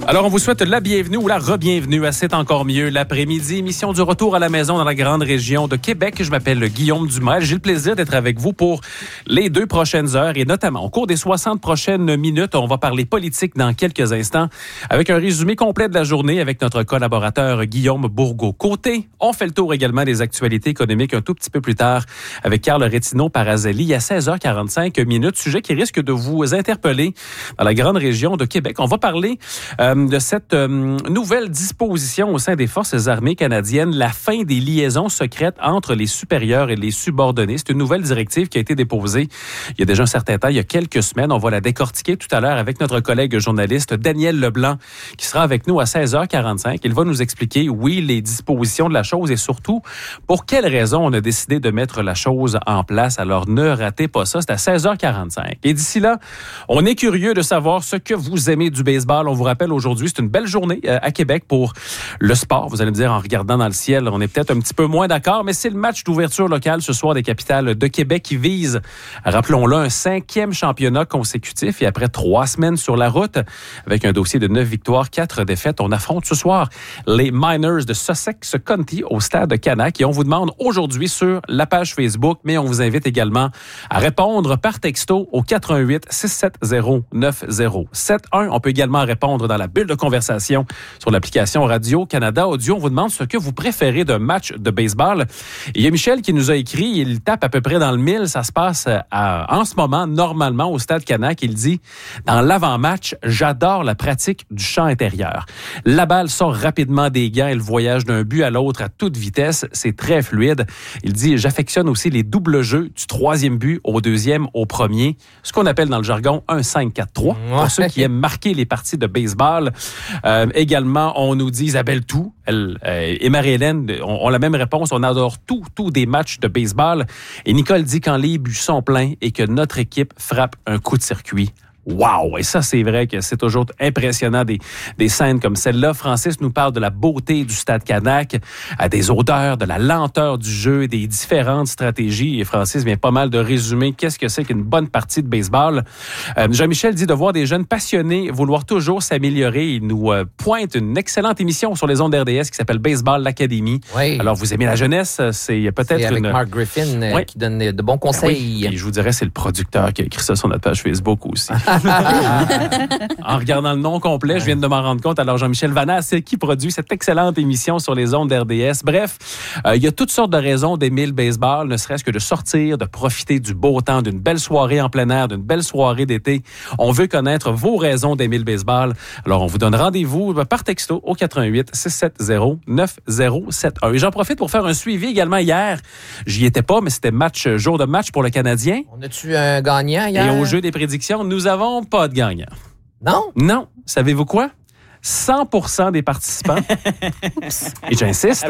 Alors, on vous souhaite la bienvenue ou la re-bienvenue à C'est encore mieux l'après-midi. Émission du retour à la maison dans la grande région de Québec. Je m'appelle Guillaume Dumais. J'ai le plaisir d'être avec vous pour les 2 prochaines heures et notamment au cours des 60 prochaines minutes. On va parler politique dans quelques instants avec un résumé complet de la journée avec notre collaborateur Guillaume Bourgault-Côté. On fait le tour également des actualités économiques un tout petit peu plus tard avec Carl Rétinaud-Parazali à 16h45 minutes. Sujet qui risque de vous interpeller dans la grande région de Québec. On va parler de cette nouvelle disposition au sein des Forces armées canadiennes, la fin des liaisons secrètes entre les supérieurs et les subordonnés. C'est une nouvelle directive qui a été déposée il y a déjà un certain temps, il y a quelques semaines. On va la décortiquer tout à l'heure avec notre collègue journaliste Daniel Leblanc qui sera avec nous à 16h45. Il va nous expliquer, oui, les dispositions de la chose et surtout pour quelles raisons on a décidé de mettre la chose en place. Alors ne ratez pas ça, c'est à 16h45. Et d'ici là, on est curieux de savoir ce que vous aimez du baseball. On vous rappelle aujourd'hui, c'est une belle journée à Québec pour le sport. Vous allez me dire, en regardant dans le ciel, on est peut-être un petit peu moins d'accord, mais c'est le match d'ouverture locale ce soir des Capitales de Québec qui vise, rappelons-le, un 5e championnat consécutif et après 3 semaines sur la route, avec un dossier de 9 victoires, 4 défaites, on affronte ce soir les Miners de Sussex County au stade de Canac et on vous demande aujourd'hui sur la page Facebook, mais on vous invite également à répondre par texto au 88 670 9071. On peut également répondre dans la bulle de conversation sur l'application Radio-Canada Audio. On vous demande ce que vous préférez d'un match de baseball. Et il y a Michel qui nous a écrit, il tape à peu près dans le 1000. Ça se passe en ce moment, normalement, au Stade Canac. Il dit, dans l'avant-match, j'adore la pratique du champ intérieur. La balle sort rapidement des gants. Elle voyage d'un but à l'autre à toute vitesse. C'est très fluide. Il dit, j'affectionne aussi les doubles jeux du 3e but au 2e, au 1er. Ce qu'on appelle dans le jargon un 5-4-3. Pour ceux qui aiment marquer les parties de baseball. Également, on nous dit Isabelle Tout, elle et Marie-Hélène ont la même réponse. On adore tout des matchs de baseball. Et Nicole dit quand les buts sont pleins et que notre équipe frappe un coup de circuit. Wow! Et ça, c'est vrai que c'est toujours impressionnant des scènes comme celle-là. Francis nous parle de la beauté du Stade Canac, des odeurs, de la lenteur du jeu, des différentes stratégies. Et Francis vient pas mal de résumer qu'est-ce que c'est qu'une bonne partie de baseball. Jean-Michel dit de voir des jeunes passionnés vouloir toujours s'améliorer. Il nous pointe une excellente émission sur les ondes RDS qui s'appelle Baseball l'Académie. Oui. Alors, vous aimez la jeunesse? C'est peut-être avec Mark Griffin qui donne de bons conseils. Oui. Et je vous dirais, c'est le producteur qui a écrit ça sur notre page Facebook aussi. En regardant le nom complet, je viens de m'en rendre compte. Alors, Jean-Michel Vanas, c'est qui produit cette excellente émission sur les ondes d'RDS. Bref, il y a toutes sortes de raisons d'aimer le baseball, ne serait-ce que de sortir, de profiter du beau temps, d'une belle soirée en plein air, d'une belle soirée d'été. On veut connaître vos raisons d'aimer le baseball. Alors, on vous donne rendez-vous par texto au 88 670 9071. Et j'en profite pour faire un suivi également hier. J'y étais pas, mais c'était jour de match pour le Canadien. On a-tu un gagnant hier? Et au jeu des prédictions, nous avons pas de gagnant. Non? Non. Savez-vous quoi? 100% des participants, et j'insiste,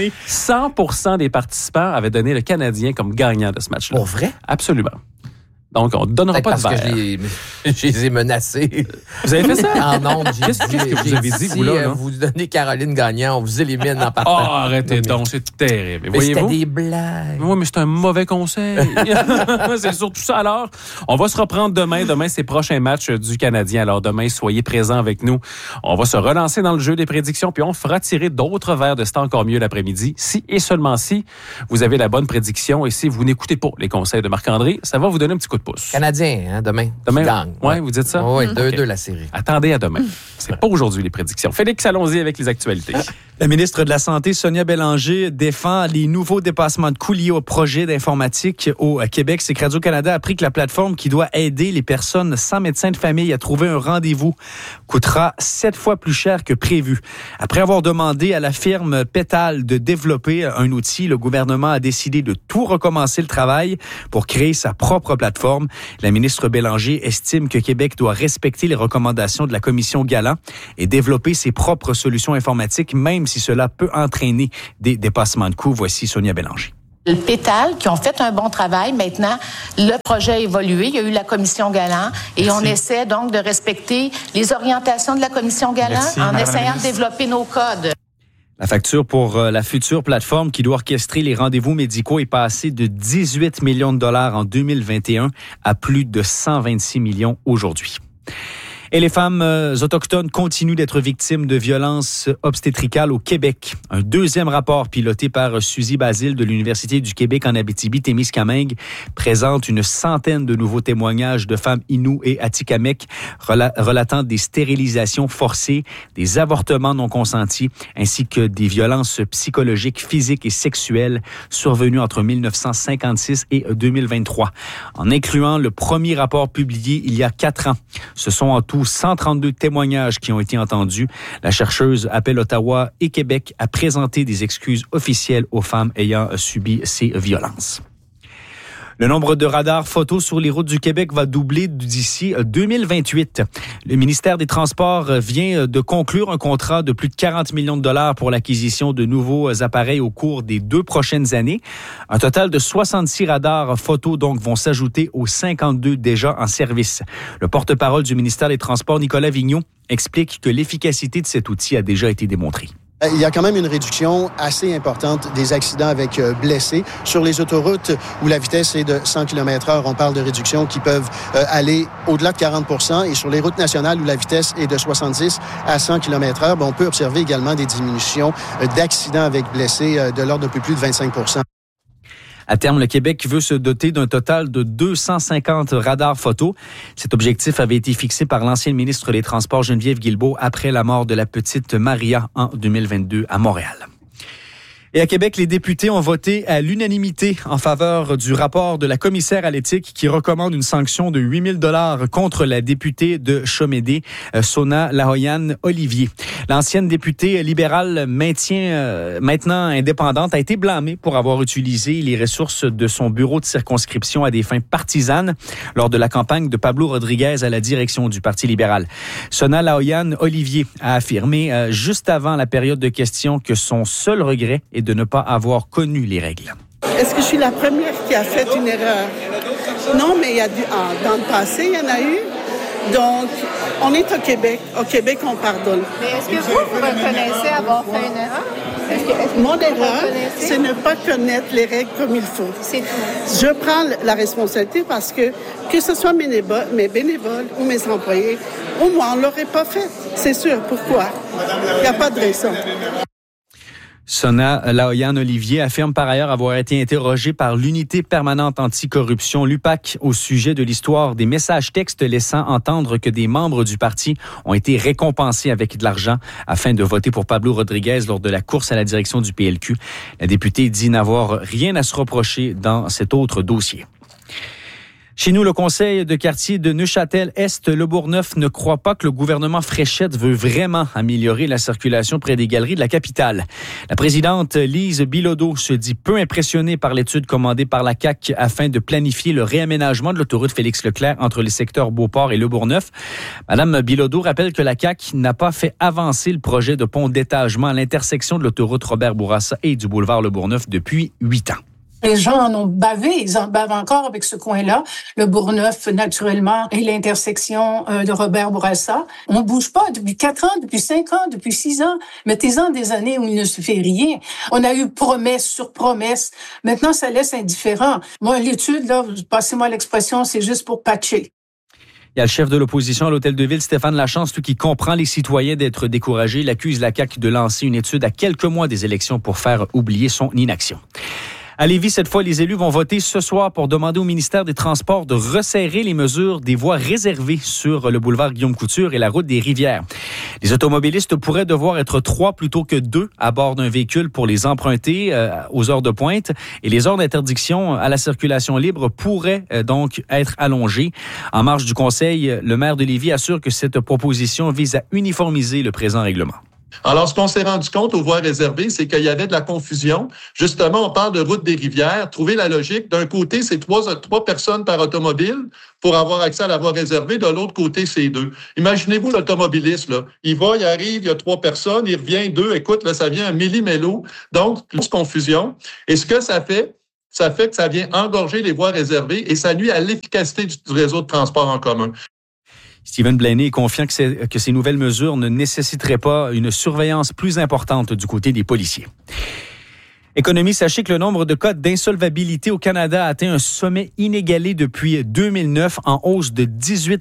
100% des participants avaient donné le Canadien comme gagnant de ce match-là. Pour vrai? Absolument. Donc, on ne donnera pas de verre. Parce que je les ai menacés. Vous avez fait ça? Ah non, qu'est-ce que vous avez dit, vous, là? Vous donnez Caroline gagnant, on vous élimine en partant. Oh, arrêtez donc, c'est terrible. Mais c'était des blagues. Oui, mais c'est un mauvais conseil. C'est surtout ça. Alors, on va se reprendre demain. Demain, c'est prochain match du Canadien. Alors, demain, soyez présents avec nous. On va se relancer dans le jeu des prédictions, puis on fera tirer d'autres verres de C'est encore mieux l'après-midi. Si et seulement si vous avez la bonne prédiction et si vous n'écoutez pas les conseils de Marc-André, ça va vous donner un petit coup de pouce. Canadien, hein, demain. Oui, vous dites ça? Oui, 2-2 la série. Attendez à demain. C'est pas aujourd'hui les prédictions. Félix, allons-y avec les actualités. La ministre de la Santé, Sonia Bélanger, défend les nouveaux dépassements de coûts liés au projet d'informatique au Québec. C'est que Radio-Canada a appris que la plateforme qui doit aider les personnes sans médecin de famille à trouver un rendez-vous coûtera 7 fois plus cher que prévu. Après avoir demandé à la firme Pétale de développer un outil, le gouvernement a décidé de tout recommencer le travail pour créer sa propre plateforme. La ministre Bélanger estime que Québec doit respecter les recommandations de la commission Galland et développer ses propres solutions informatiques, même si cela peut entraîner des dépassements de coûts. Voici Sonia Bélanger. Le Pétale, qui ont fait un bon travail. Maintenant, le projet a évolué. Il y a eu la commission Galland et on essaie donc de respecter les orientations de la commission Galland en essayant de développer nos codes. La facture pour la future plateforme qui doit orchestrer les rendez-vous médicaux est passée de 18 millions de dollars en 2021 à plus de 126 millions aujourd'hui. Et les femmes autochtones continuent d'être victimes de violences obstétricales au Québec. Un deuxième rapport piloté par Suzy Basile de l'Université du Québec en Abitibi-Témiscamingue présente une centaine de nouveaux témoignages de femmes Innu et Atikamekw relatant des stérilisations forcées, des avortements non consentis, ainsi que des violences psychologiques, physiques et sexuelles survenues entre 1956 et 2023, en incluant le premier rapport publié il y a 4 ans. Ce sont en tout 132 témoignages qui ont été entendus. La chercheuse appelle Ottawa et Québec à présenter des excuses officielles aux femmes ayant subi ces violences. Le nombre de radars photos sur les routes du Québec va doubler d'ici 2028. Le ministère des Transports vient de conclure un contrat de plus de 40 millions de dollars pour l'acquisition de nouveaux appareils au cours des 2 prochaines années. Un total de 66 radars photos donc vont s'ajouter aux 52 déjà en service. Le porte-parole du ministère des Transports, Nicolas Vigneault, explique que l'efficacité de cet outil a déjà été démontrée. Il y a quand même une réduction assez importante des accidents avec blessés. Sur les autoroutes où la vitesse est de 100 km/h, on parle de réductions qui peuvent aller au-delà de 40 %. Et sur les routes nationales où la vitesse est de 70 à 100 km/h, on peut observer également des diminutions d'accidents avec blessés de l'ordre d'un peu plus de 25 %. À terme, le Québec veut se doter d'un total de 250 radars photos. Cet objectif avait été fixé par l'ancienne ministre des Transports Geneviève Guilbeault après la mort de la petite Maria en 2022 à Montréal. Et à Québec, les députés ont voté à l'unanimité en faveur du rapport de la commissaire à l'éthique qui recommande une sanction de 8 000 $ contre la députée de Chomédé, Sona Lahoyan Olivier. L'ancienne députée libérale maintenant indépendante a été blâmée pour avoir utilisé les ressources de son bureau de circonscription à des fins partisanes lors de la campagne de Pablo Rodriguez à la direction du Parti libéral. Sona Lahoyan Olivier a affirmé juste avant la période de questions que son seul regret est de ne pas avoir connu les règles. Est-ce que je suis la première qui a fait une erreur? Non, mais dans le passé, il y en a eu. Donc, on est au Québec. Au Québec, on pardonne. Mais est-ce que vous reconnaissez avoir fait une erreur? Mon erreur, c'est ne pas connaître les règles comme il faut. C'est tout. Je prends la responsabilité parce que ce soit mes bénévoles ou mes employés, au moins, on ne l'aurait pas fait. C'est sûr. Pourquoi? Il n'y a pas de raison. Sona Lahoyan Olivier affirme par ailleurs avoir été interrogé par l'Unité permanente anticorruption, l'UPAC, au sujet de l'histoire des messages textes laissant entendre que des membres du parti ont été récompensés avec de l'argent afin de voter pour Pablo Rodriguez lors de la course à la direction du PLQ. La députée dit n'avoir rien à se reprocher dans cet autre dossier. Chez nous, le conseil de quartier de Neuchâtel-Est, Le Bourgneuf, ne croit pas que le gouvernement Fréchette veut vraiment améliorer la circulation près des galeries de la capitale. La présidente Lise Bilodeau se dit peu impressionnée par l'étude commandée par la CAQ afin de planifier le réaménagement de l'autoroute Félix-Leclerc entre les secteurs Beauport et Le Bourgneuf. Madame Bilodeau rappelle que la CAQ n'a pas fait avancer le projet de pont d'étagement à l'intersection de l'autoroute Robert-Bourassa et du boulevard Le Bourgneuf depuis 8 ans. Les gens en ont bavé, ils en bavent encore avec ce coin-là, le Bourgneuf naturellement et l'intersection de Robert-Bourassa. On bouge pas depuis 4 ans, depuis 5 ans, depuis 6 ans. Mettez-en des années où il ne se fait rien. On a eu promesse sur promesse. Maintenant, ça laisse indifférent. Moi, l'étude, là, passez-moi l'expression, c'est juste pour patcher. Il y a le chef de l'opposition à l'Hôtel de Ville, Stéphane Lachance, qui comprend les citoyens d'être découragés. Il accuse la CAQ de lancer une étude à quelques mois des élections pour faire oublier son inaction. À Lévis, cette fois, les élus vont voter ce soir pour demander au ministère des Transports de resserrer les mesures des voies réservées sur le boulevard Guillaume-Couture et la route des Rivières. Les automobilistes pourraient devoir être 3 plutôt que 2 à bord d'un véhicule pour les emprunter aux heures de pointe. Et les heures d'interdiction à la circulation libre pourraient donc être allongées. En marge du conseil, le maire de Lévis assure que cette proposition vise à uniformiser le présent règlement. Alors, ce qu'on s'est rendu compte aux voies réservées, c'est qu'il y avait de la confusion. Justement, on parle de route des rivières. Trouver la logique. D'un côté, c'est 3 personnes par automobile pour avoir accès à la voie réservée. De l'autre côté, c'est 2. Imaginez-vous l'automobiliste, là. Il va, il arrive, il y a 3 personnes, il revient 2. Écoute, là, ça vient un millimélo. Donc, grosse confusion. Et ce que ça fait que ça vient engorger les voies réservées et ça nuit à l'efficacité du réseau de transport en commun. Stephen Blaney est confiant que ces nouvelles mesures ne nécessiteraient pas une surveillance plus importante du côté des policiers. Économie, sachez que le nombre de cas d'insolvabilité au Canada a atteint un sommet inégalé depuis 2009, en hausse de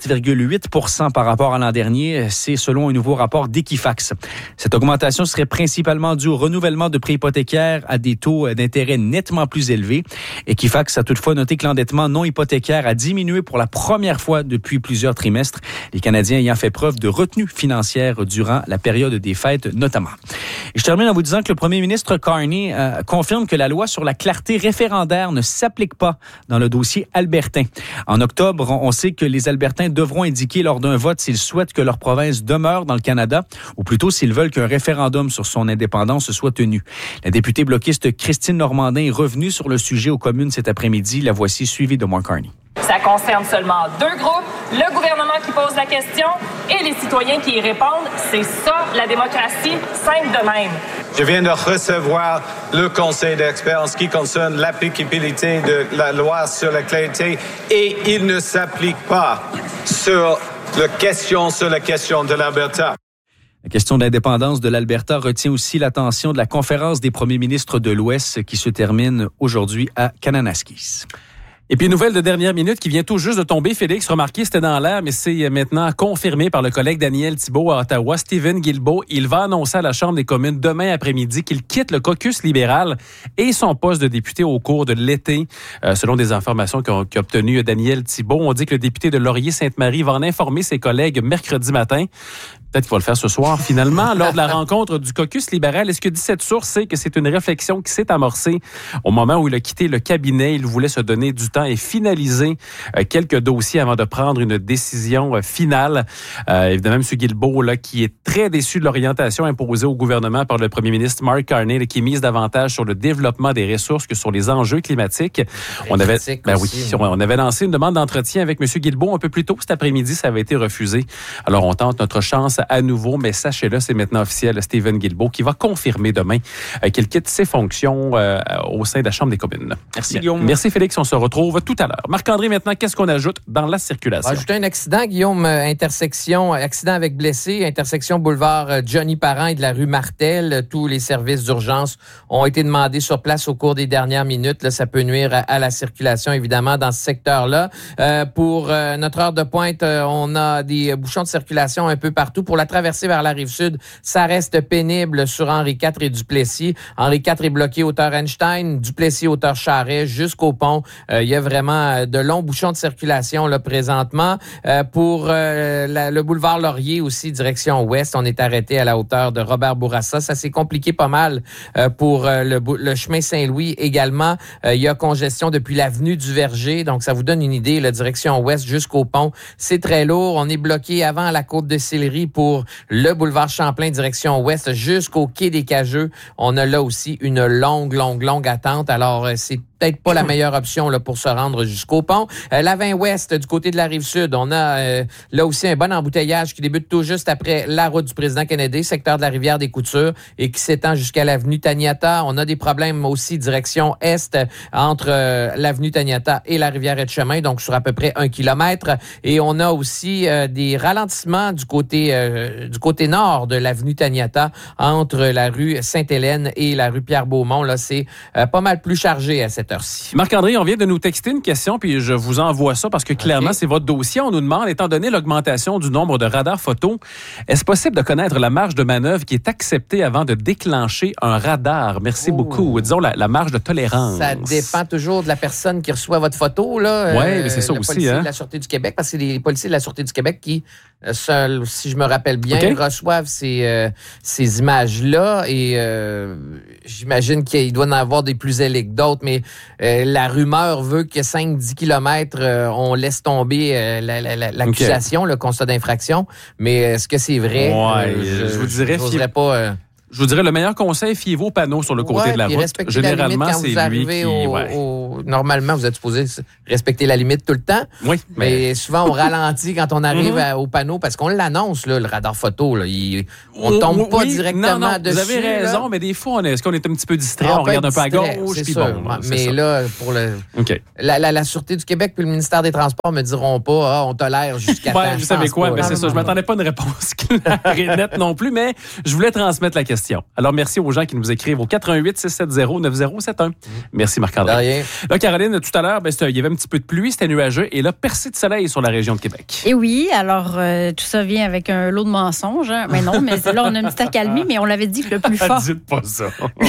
18,8 % par rapport à l'an dernier. C'est selon un nouveau rapport d'Equifax. Cette augmentation serait principalement due au renouvellement de prêts hypothécaires à des taux d'intérêt nettement plus élevés. Equifax a toutefois noté que l'endettement non hypothécaire a diminué pour la première fois depuis plusieurs trimestres, les Canadiens ayant fait preuve de retenue financière durant la période des fêtes notamment. Et je termine en vous disant que le premier ministre Carney confirme que la loi sur la clarté référendaire ne s'applique pas dans le dossier albertain. En octobre, on sait que les Albertains devront indiquer lors d'un vote s'ils souhaitent que leur province demeure dans le Canada ou plutôt s'ils veulent qu'un référendum sur son indépendance soit tenu. La députée bloquiste Christine Normandin est revenue sur le sujet aux communes cet après-midi. La voici, suivie de Mark Carney. Ça concerne seulement 2 groupes, le gouvernement qui pose la question et les citoyens qui y répondent. C'est ça, la démocratie, simple de même. Je viens de recevoir le conseil d'experts en ce qui concerne l'applicabilité de la loi sur la clarté et il ne s'applique pas sur la question de l'Alberta. La question de l'indépendance de l'Alberta retient aussi l'attention de la conférence des premiers ministres de l'Ouest qui se termine aujourd'hui à Kananaskis. Et puis, une nouvelle de dernière minute qui vient tout juste de tomber. Félix, remarquez, c'était dans l'air, mais c'est maintenant confirmé par le collègue Daniel Thibeault à Ottawa. Stephen Guilbeault, il va annoncer à la Chambre des communes demain après-midi qu'il quitte le caucus libéral et son poste de député au cours de l'été. Selon des informations qu'a obtenues Daniel Thibeault, on dit que le député de Laurier-Sainte-Marie va en informer ses collègues mercredi matin. Peut-être qu'il va le faire ce soir, finalement, lors de la rencontre du caucus libéral. Et ce que dit cette source, c'est que c'est une réflexion qui s'est amorcée au moment où il a quitté le cabinet. Il voulait se donner du temps et finaliser quelques dossiers avant de prendre une décision finale. Évidemment, M. Guilbeault, là, qui est très déçu de l'orientation imposée au gouvernement par le premier ministre Mark Carney, là, qui mise davantage sur le développement des ressources que sur les enjeux climatiques. On avait lancé une demande d'entretien avec M. Guilbeault un peu plus tôt cet après-midi. Ça avait été refusé. Alors, on tente notre chance à nouveau, mais sachez-le, c'est maintenant officiel, Stephen Guilbeault qui va confirmer demain qu'il quitte ses fonctions au sein de la Chambre des communes. Merci, Guillaume. Merci, Félix. On se retrouve tout à l'heure. Marc-André, maintenant, qu'est-ce qu'on ajoute dans la circulation? Ajouter un accident, Guillaume, accident avec blessé, intersection boulevard Johnny Parent et de la rue Martel. Tous les services d'urgence ont été demandés sur place au cours des dernières minutes. Là, ça peut nuire à la circulation, évidemment, dans ce secteur-là. Pour notre heure de pointe, on a des bouchons de circulation un peu partout. Pour la traversée vers la Rive-Sud, ça reste pénible sur Henri IV et Duplessis. Henri IV est bloqué hauteur Einstein, Duplessis hauteur Charest jusqu'au pont. Il y a vraiment de longs bouchons de circulation là présentement. Pour le boulevard Laurier aussi, direction ouest, on est arrêté à la hauteur de Robert Bourassa. Ça s'est compliqué pas mal pour le chemin Saint-Louis également. Il y a congestion depuis l'avenue du Verger, donc ça vous donne une idée, la direction ouest jusqu'au pont. C'est très lourd. On est bloqué avant la côte de Sillery pour le boulevard Champlain, direction ouest, jusqu'au quai des Cageux. On a là aussi une longue attente. Alors, c'est peut-être pas la meilleure option là, pour se rendre jusqu'au pont. La 20 ouest, du côté de la Rive-Sud, on a là aussi un bon embouteillage qui débute tout juste après la route du président Kennedy, secteur de la rivière des Coutures, et qui s'étend jusqu'à l'avenue Taniata. On a des problèmes aussi direction est entre l'avenue Taniata et la rivière Etchemin, donc sur à peu près 1 kilomètre. Et on a aussi des ralentissements du côté nord de l'avenue Taniata entre la rue Sainte-Hélène et la rue Pierre-Beaumont. Là, c'est pas mal plus chargé à cette heure-ci. Marc-André, on vient de nous texter une question, puis je vous envoie ça parce que clairement, c'est votre dossier. On nous demande, étant donné l'augmentation du nombre de radars photo, est-ce possible de connaître la marge de manœuvre qui est acceptée avant de déclencher un radar? Merci beaucoup. Disons la marge de tolérance. Ça dépend toujours de la personne qui reçoit votre photo. Oui, mais c'est ça le aussi. Policier de la Sûreté du Québec, parce que c'est les policiers de la Sûreté du Québec qui, seuls, si je me rappelle bien, reçoivent ces images-là. Et j'imagine qu'il doit en avoir des plus zélés que d'autres, mais la rumeur veut que 5-10 kilomètres, on laisse tomber l'accusation, le constat d'infraction. Mais est-ce que c'est vrai? Je vous dirais... Je vous dirais, le meilleur conseil, fiez-vous au panneau sur le côté de la route. Généralement, c'est lui qui... normalement, vous êtes supposé respecter la limite tout le temps. Oui. Mais souvent, on ralentit quand on arrive au panneau parce qu'on l'annonce, là, le radar photo. Là, on tombe pas directement dessus. Vous avez raison, mais des fois, est-ce qu'on est un petit peu distrait? On regarde un peu à gauche. C'est sûr. Mais là, pour la Sûreté du Québec puis le ministère des Transports me diront pas, on tolère jusqu'à temps. Vous savez quoi? C'est ça. Je m'attendais pas à une réponse claire et nette non plus, mais je voulais transmettre la question. Alors, merci aux gens qui nous écrivent au 88-670-9071. Merci, Marc-André. De rien. Là, Caroline, tout à l'heure, il y avait un petit peu de pluie, c'était nuageux, et là, percée de soleil sur la région de Québec. Et oui, alors, tout ça vient avec un lot de mensonges, hein. Mais non, mais là, on a une petite accalmie, mais on l'avait dit que le plus fort... Dites pas ça.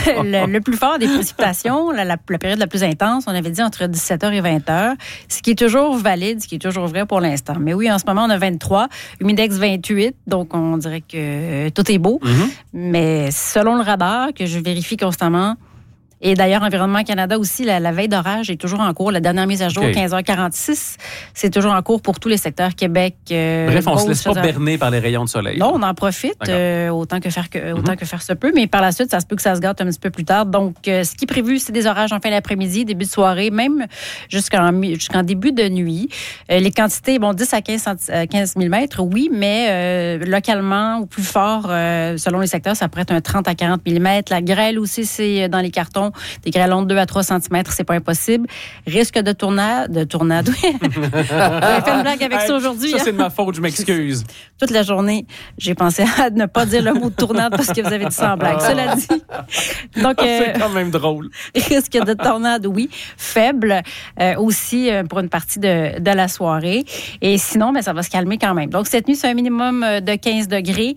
le plus fort des précipitations, la période la plus intense, on avait dit entre 17h et 20h, ce qui est toujours valide, ce qui est toujours vrai pour l'instant. Mais oui, en ce moment, on a 23, humidex 28, donc on dirait que tout est beau. Mais selon le radar, que je vérifie constamment, et d'ailleurs, Environnement Canada aussi, la veille d'orage est toujours en cours. La dernière mise à jour, 15h46, c'est toujours en cours pour tous les secteurs Québec. Bref, on ne se laisse pas berner par les rayons de soleil. Non, on en profite autant que faire se peut. Mais par la suite, ça se peut que ça se gâte un petit peu plus tard. Donc, ce qui est prévu, c'est des orages en fin d'après-midi, début de soirée, même jusqu'en début de nuit. Les quantités, 10 à 15 mm, oui, mais localement, au plus fort, selon les secteurs, ça pourrait être un 30 à 40 mm. La grêle aussi, c'est dans les cartons. Des grêlons de 2 à 3 cm, c'est pas impossible. Risque de tornade, oui. J'avais fait une blague avec ça aujourd'hui. Ça, c'est de ma faute, je m'excuse. Toute la journée, j'ai pensé à ne pas dire le mot de tornade parce que vous avez dit ça en blague. Cela dit. Donc, c'est quand même drôle. Risque de tornade, oui. Faible aussi pour une partie de la soirée. Et sinon, ça va se calmer quand même. Donc, cette nuit, c'est un minimum de 15 degrés.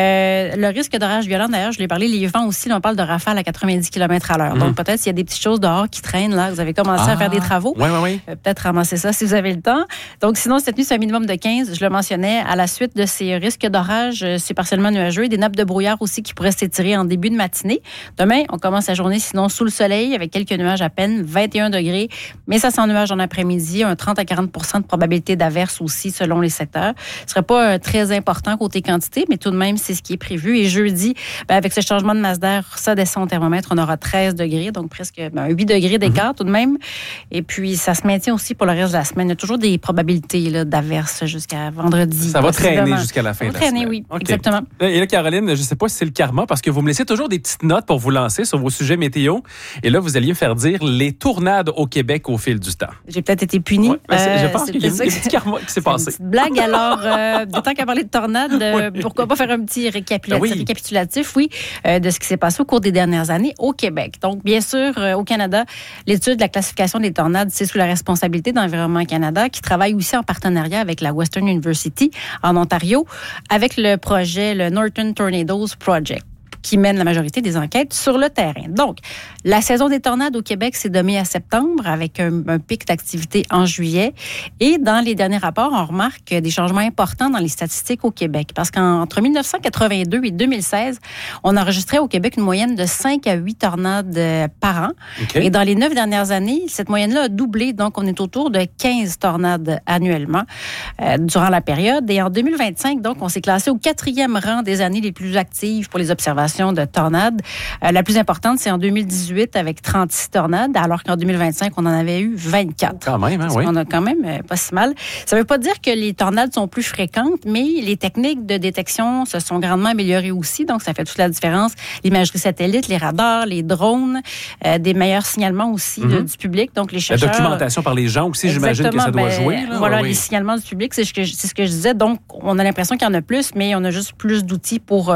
Le risque d'orage violent, d'ailleurs, je l'ai parlé, les vents aussi, là, on parle de rafales à 90 km/h. Donc, peut-être s'il y a des petites choses dehors qui traînent, là, vous avez commencé à faire des travaux. Oui. Peut-être ramasser ça si vous avez le temps. Donc, sinon, cette nuit, c'est un minimum de 15. Je le mentionnais. À la suite de ces risques d'orage, c'est partiellement nuageux. Des nappes de brouillard aussi qui pourraient s'étirer en début de matinée. Demain, on commence la journée, sinon, sous le soleil, avec quelques nuages à peine, 21 degrés. Mais ça s'ennuage en après-midi. Un 30 à 40 % de probabilité d'averse aussi, selon les secteurs. Ce ne serait pas très important côté quantité, mais tout de même, c'est ce qui est prévu. Et jeudi, avec ce changement de masse d'air, ça descend au thermomètre. On aura 13 degrés, donc presque 8 degrés d'écart tout de même. Et puis, ça se maintient aussi pour le reste de la semaine. Il y a toujours des probabilités d'averse jusqu'à vendredi. Ça va traîner jusqu'à la fin de la semaine. Oui, exactement. Et là, Caroline, je ne sais pas si c'est le karma, parce que vous me laissez toujours des petites notes pour vous lancer sur vos sujets météo. Et là, vous alliez me faire dire les tornades au Québec au fil du temps. J'ai peut-être été punie. Je pense qu'il y a un petit karma qui s'est passé. Une petite blague. Alors, tant qu'à parler de tornades, pourquoi pas faire un petit récapitulatif, de ce qui s'est passé au cours des dernières années au Québec. Donc, bien sûr, au Canada, l'étude de la classification des tornades, c'est sous la responsabilité d'Environnement Canada, qui travaille aussi en partenariat avec la Western University en Ontario, avec le projet, le Northern Tornadoes Project, qui mène la majorité des enquêtes sur le terrain. Donc, la saison des tornades au Québec, c'est de mai à septembre, avec un pic d'activité en juillet. Et dans les derniers rapports, on remarque des changements importants dans les statistiques au Québec. Parce qu'entre 1982 et 2016, on enregistrait au Québec une moyenne de 5 à 8 tornades par an. Okay. Et dans les 9 dernières années, cette moyenne-là a doublé. Donc, on est autour de 15 tornades annuellement durant la période. Et en 2025, donc, on s'est classé au 4e rang des années les plus actives pour les observations de tornades. La plus importante, c'est en 2018 avec 36 tornades, alors qu'en 2025, on en avait eu 24. Quand même, oui. On a quand même pas si mal. Ça ne veut pas dire que les tornades sont plus fréquentes, mais les techniques de détection se sont grandement améliorées aussi, donc ça fait toute la différence. L'imagerie satellite, les radars, les drones, des meilleurs signalements aussi du public. Donc les chercheurs... La documentation par les gens aussi, j'imagine que ça doit jouer. Là. Voilà, les signalements du public, c'est ce que je disais. Donc, on a l'impression qu'il y en a plus, mais on a juste plus d'outils pour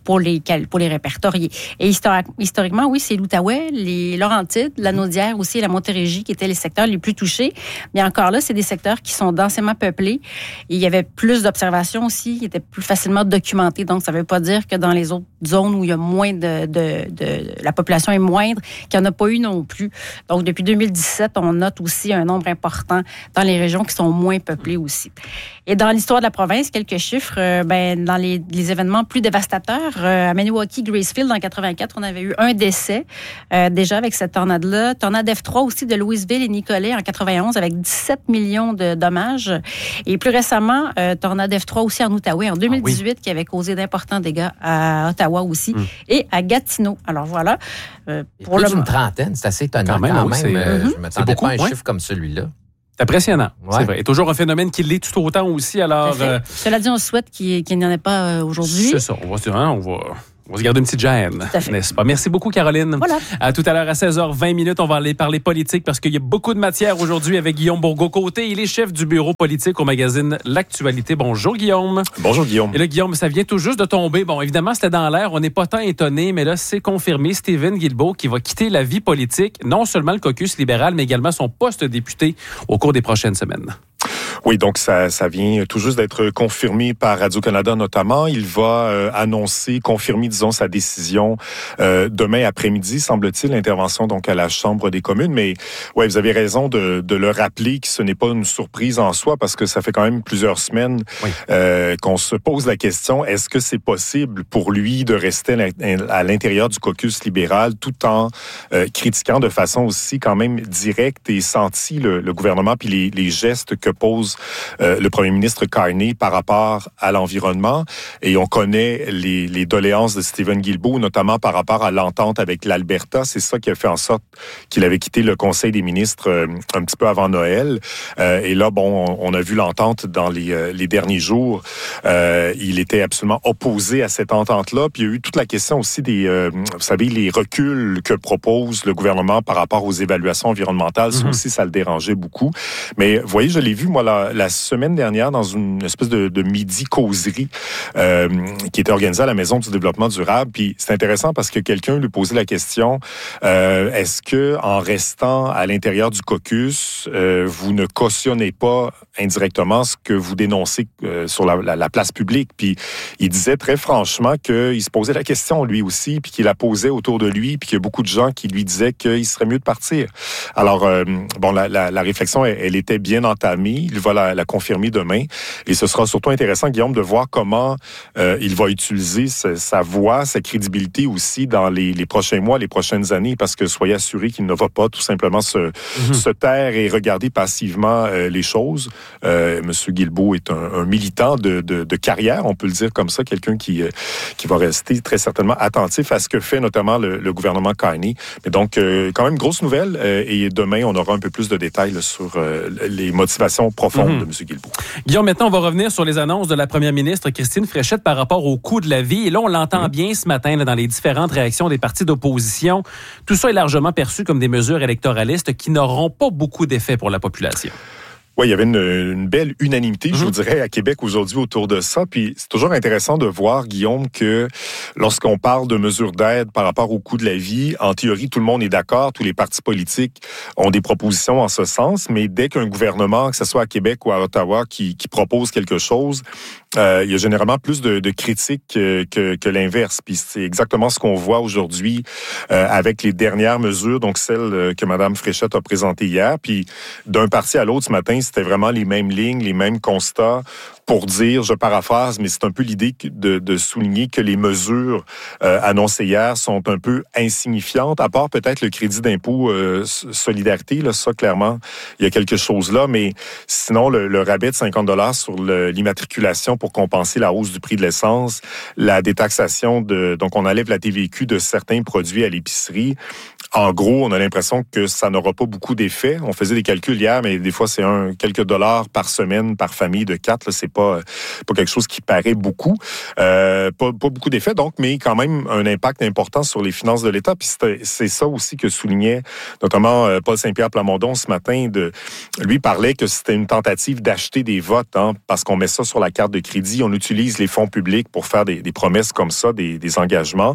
les répertorier. Et historiquement, oui, c'est l'Outaouais, les Laurentides, la Naudière aussi, la Montérégie qui étaient les secteurs les plus touchés. Mais encore là, c'est des secteurs qui sont densément peuplés. Et il y avait plus d'observations aussi, qui étaient plus facilement documentées. Donc, ça ne veut pas dire que dans les autres zones où il y a moins la population est moindre, qu'il n'y en a pas eu non plus. Donc, depuis 2017, on note aussi un nombre important dans les régions qui sont moins peuplées aussi. Et dans l'histoire de la province, quelques chiffres, dans les événements plus dévastateurs, à Maniwaki, Ski Gracefield en 84, on avait eu un décès déjà avec cette tornade-là. Tornade F3 aussi de Louisville et Nicolet en 91 avec 17 millions de dommages. Et plus récemment, tornade F3 aussi en Outaouais en 2018 qui avait causé d'importants dégâts à Ottawa aussi et à Gatineau. Alors voilà. Pour plus d'une trentaine, c'est assez étonnant quand même. Je ne m'attendais pas à un chiffre comme celui-là. C'est impressionnant, c'est vrai. Et toujours un phénomène qui l'est tout autant aussi. Alors, cela dit, on souhaite qu'il n'y en ait pas aujourd'hui. C'est ça. On va se garder une petite gêne, n'est-ce pas? Merci beaucoup, Caroline. Voilà. À tout à l'heure, à 16h20, on va aller parler politique parce qu'il y a beaucoup de matière aujourd'hui avec Guillaume Bourgault-Côté. Il est chef du bureau politique au magazine L'Actualité. Bonjour, Guillaume. Bonjour, Guillaume. Et là, Guillaume, ça vient tout juste de tomber. Bon, évidemment, c'était dans l'air. On n'est pas tant étonné, mais là, c'est confirmé. Stephen Guilbeault qui va quitter la vie politique, non seulement le caucus libéral, mais également son poste de député au cours des prochaines semaines. Oui, donc ça vient tout juste d'être confirmé par Radio-Canada notamment. Il va confirmer, disons, sa décision demain après-midi, semble-t-il, l'intervention donc à la Chambre des communes. Mais ouais, vous avez raison de le rappeler que ce n'est pas une surprise en soi parce que ça fait quand même plusieurs semaines qu'on se pose la question, est-ce que c'est possible pour lui de rester à l'intérieur du caucus libéral tout en critiquant de façon aussi quand même directe et sentie le gouvernement puis les gestes que pose le premier ministre Carney par rapport à l'environnement. Et on connaît les doléances de Stephen Guilbeault, notamment par rapport à l'entente avec l'Alberta. C'est ça qui a fait en sorte qu'il avait quitté le Conseil des ministres un petit peu avant Noël. Et là, bon, on a vu l'entente dans les derniers jours. Il était absolument opposé à cette entente-là. Puis il y a eu toute la question aussi vous savez, les reculs que propose le gouvernement par rapport aux évaluations environnementales. Ça aussi, ça le dérangeait beaucoup. Mais vous voyez, je l'ai vu, moi, la semaine dernière dans une espèce de midi-causerie qui était organisée à la Maison du développement durable. Puis c'est intéressant parce que quelqu'un lui posait la question, est-ce que en restant à l'intérieur du caucus, vous ne cautionnez pas indirectement ce que vous dénoncez sur la place publique? Puis il disait très franchement qu'il se posait la question lui aussi, puis qu'il la posait autour de lui, puis qu'il y a beaucoup de gens qui lui disaient qu'il serait mieux de partir. Alors, bon, la réflexion, elle était bien entamée. Il va la confirmer demain. Et ce sera surtout intéressant, Guillaume, de voir comment il va utiliser sa voix, sa crédibilité aussi dans les prochains mois, les prochaines années, parce que soyez assurés qu'il ne va pas tout simplement se taire et regarder passivement les choses. Monsieur Guilbeault est un militant de carrière, on peut le dire comme ça, quelqu'un qui va rester très certainement attentif à ce que fait notamment le gouvernement Carney. Mais donc, quand même, grosse nouvelle. Et demain, on aura un peu plus de détails sur les motivations profonde de M. Guilbeault. Guillaume, maintenant, on va revenir sur les annonces de la première ministre Christine Fréchette par rapport au coût de la vie. Et là, on l'entend bien ce matin dans les différentes réactions des partis d'opposition. Tout ça est largement perçu comme des mesures électoralistes qui n'auront pas beaucoup d'effet pour la population. Oui, il y avait une belle unanimité, je vous dirais, à Québec aujourd'hui autour de ça. Puis c'est toujours intéressant de voir, Guillaume, que lorsqu'on parle de mesures d'aide par rapport au coût de la vie, en théorie, tout le monde est d'accord, tous les partis politiques ont des propositions en ce sens, mais dès qu'un gouvernement, que ce soit à Québec ou à Ottawa, qui propose quelque chose, il y a généralement plus de critiques que l'inverse. Puis c'est exactement ce qu'on voit aujourd'hui avec les dernières mesures, donc celles que Mme Fréchette a présentées hier. Puis d'un parti à l'autre ce matin, c'était vraiment les mêmes lignes, les mêmes constats pour dire, je paraphrase, mais c'est un peu l'idée de souligner que les mesures annoncées hier sont un peu insignifiantes, à part peut-être le crédit d'impôt solidarité, là, ça clairement, il y a quelque chose là, mais sinon le rabais de 50 $ sur l'immatriculation pour compenser la hausse du prix de l'essence, la détaxation donc on enlève la TVQ de certains produits à l'épicerie. En gros, on a l'impression que ça n'aura pas beaucoup d'effet. On faisait des calculs hier, mais des fois, c'est quelques dollars par semaine, par famille de 4. Là, c'est pas quelque chose qui paraît beaucoup. Pas beaucoup d'effet, donc, mais quand même un impact important sur les finances de l'État. Puis c'est ça aussi que soulignait notamment Paul Saint-Pierre Plamondon ce matin. Lui parlait que c'était une tentative d'acheter des votes, parce qu'on met ça sur la carte de crédit. On utilise les fonds publics pour faire des promesses comme ça, des engagements.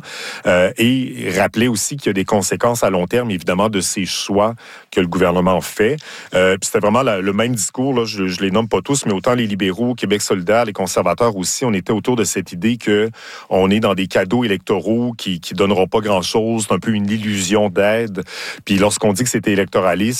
Et rappelait aussi qu'il y a des conséquences à long terme, évidemment, de ces choix que le gouvernement fait. C'était vraiment le même discours, là, je les nomme pas tous, mais autant les libéraux, Québec solidaire, les conservateurs aussi, on était autour de cette idée qu'on est dans des cadeaux électoraux qui donneront pas grand-chose, c'est un peu une illusion d'aide. Puis lorsqu'on dit que c'était électoraliste,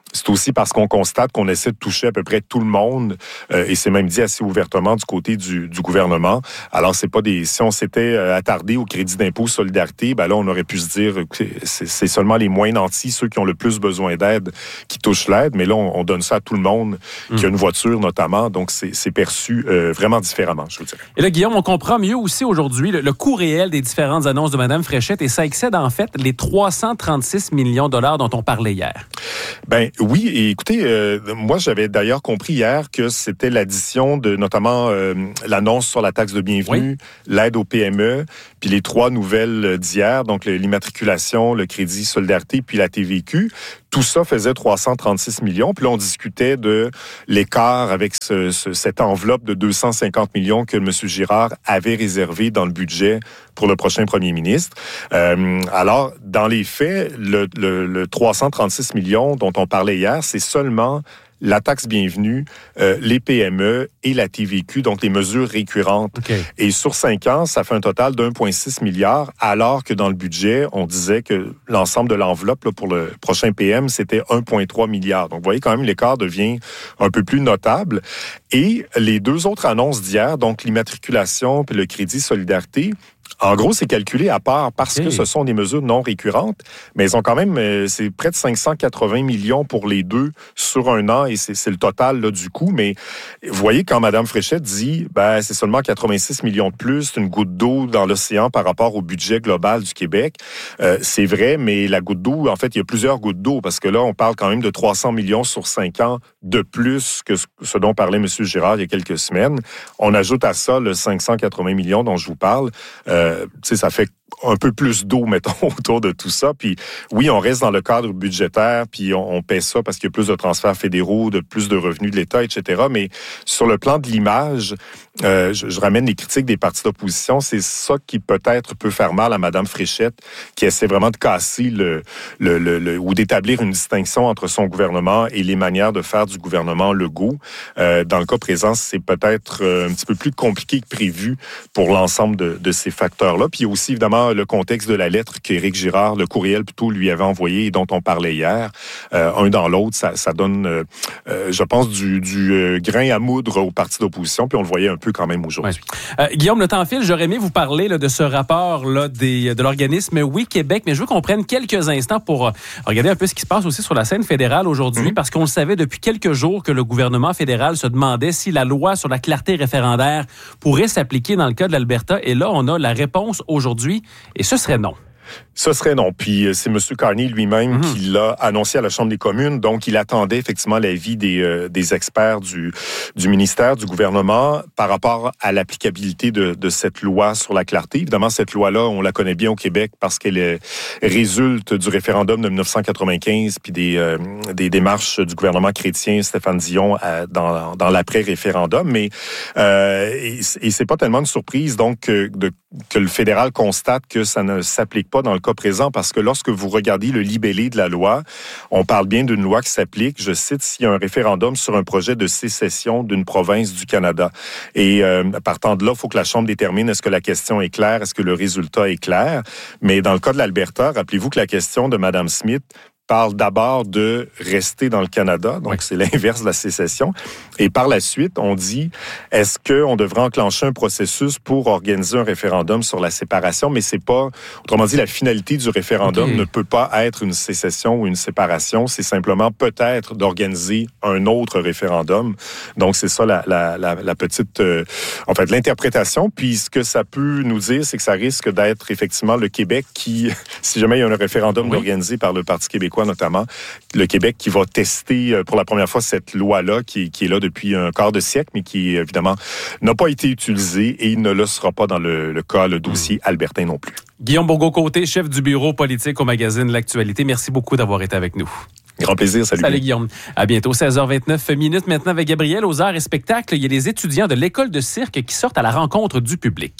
c'est aussi parce qu'on constate qu'on essaie de toucher à peu près tout le monde, et c'est même dit assez ouvertement du côté du gouvernement. Alors, c'est pas si on s'était attardé au crédit d'impôt solidarité, ben là, on aurait pu se dire que c'est seulement les moins nantis, ceux qui ont le plus besoin d'aide, qui touchent l'aide, mais là, on donne ça à tout le monde, qui a une voiture notamment, donc c'est perçu vraiment différemment, je vous dirais. Et là, Guillaume, on comprend mieux aussi aujourd'hui le coût réel des différentes annonces de Mme Fréchette, et ça excède en fait les 336 millions de dollars dont on parlait hier. Ben oui, et écoutez, moi j'avais d'ailleurs compris hier que c'était l'addition de notamment l'annonce sur la taxe de bienvenue, l'aide aux PME, puis les 3 nouvelles d'hier, donc l'immatriculation, le crédit solidarité, puis la TVQ. Tout ça faisait 336 millions. Puis là, on discutait de l'écart avec cette enveloppe de 250 millions que M. Girard avait réservé dans le budget pour le prochain premier ministre. Alors, dans les faits, le 336 millions dont on parlait hier, c'est seulement la taxe bienvenue, les PME et la TVQ, donc les mesures récurrentes. Okay. Et sur 5 ans, ça fait un total d'1,6 milliard, alors que dans le budget, on disait que l'ensemble de l'enveloppe là, pour le prochain PM, c'était 1,3 milliard. Donc, vous voyez quand même, l'écart devient un peu plus notable. Et les 2 autres annonces d'hier, donc l'immatriculation puis le crédit solidarité, en gros, c'est calculé à part parce que ce sont des mesures non récurrentes, mais elles ont quand même, c'est près de 580 millions pour les 2 sur un an et c'est le total là, du coût. Mais vous voyez, quand Mme Fréchette dit, c'est seulement 86 millions de plus, c'est une goutte d'eau dans l'océan par rapport au budget global du Québec. C'est vrai, mais la goutte d'eau, en fait, il y a plusieurs gouttes d'eau parce que là, on parle quand même de 300 millions sur 5 ans de plus que ce dont parlait M. Girard il y a quelques semaines. On ajoute à ça le 580 millions dont je vous parle. Ça fait un peu plus d'eau, mettons, autour de tout ça. Puis oui, on reste dans le cadre budgétaire, puis on paie ça parce qu'il y a plus de transferts fédéraux, de plus de revenus de l'État, etc. Mais sur le plan de l'image, je ramène les critiques des partis d'opposition. C'est ça qui peut-être peut faire mal à Mme Fréchette, qui essaie vraiment de casser ou d'établir une distinction entre son gouvernement et les manières de faire du gouvernement Legault. Dans le cas présent, c'est peut-être un petit peu plus compliqué que prévu pour l'ensemble de ces facteurs-là. Puis il y a aussi, évidemment, le contexte de la lettre qu'Éric Girard, le courriel plutôt, lui avait envoyé et dont on parlait hier. Un dans l'autre, ça donne, je pense, du grain à moudre aux partis d'opposition, puis on le voyait un peu quand même aujourd'hui. Ouais. Guillaume, le temps file, j'aurais aimé vous parler là, de ce rapport là, de l'organisme Oui Québec, mais je veux qu'on prenne quelques instants pour regarder un peu ce qui se passe aussi sur la scène fédérale aujourd'hui, parce qu'on le savait depuis quelques jours que le gouvernement fédéral se demandait si la loi sur la clarté référendaire pourrait s'appliquer dans le cas de l'Alberta, et là, on a la réponse aujourd'hui. Et ce serait non. Ce serait non. Puis c'est M. Carney lui-même qui l'a annoncé à la Chambre des communes. Donc, il attendait effectivement l'avis des experts du ministère, du gouvernement, par rapport à l'applicabilité de cette loi sur la clarté. Évidemment, cette loi-là, on la connaît bien au Québec parce qu'elle résulte du référendum de 1995 puis des démarches du gouvernement chrétien Stéphane Dion dans l'après-référendum. Mais et c'est pas tellement une surprise, donc, que le fédéral constate que ça ne s'applique pas dans le cas présent, parce que lorsque vous regardez le libellé de la loi, on parle bien d'une loi qui s'applique, je cite, s'il y a un référendum sur un projet de sécession d'une province du Canada. Et partant de là, il faut que la Chambre détermine est-ce que la question est claire, est-ce que le résultat est clair. Mais dans le cas de l'Alberta, rappelez-vous que la question de Mme Smith parle d'abord de rester dans le Canada, donc c'est l'inverse de la sécession. Et par la suite, on dit, est-ce qu'on devrait enclencher un processus pour organiser un référendum sur la séparation, mais c'est pas, autrement dit, la finalité du référendum ne peut pas être une sécession ou une séparation, c'est simplement peut-être d'organiser un autre référendum. Donc c'est ça la petite, en fait, l'interprétation. Puis ce que ça peut nous dire, c'est que ça risque d'être effectivement le Québec qui, si jamais il y a un référendum organisé par le Parti québécois, notamment, le Québec qui va tester pour la première fois cette loi-là qui est là depuis un quart de siècle, mais qui, évidemment, n'a pas été utilisée et il ne le sera pas dans le dossier albertain non plus. Guillaume Bourgault-Côté, chef du bureau politique au magazine L'Actualité. Merci beaucoup d'avoir été avec nous. Grand plaisir, salut. Salut Guillaume. À bientôt, 16h29 maintenant avec Gabriel aux arts et spectacles. Il y a des étudiants de l'école de cirque qui sortent à la rencontre du public.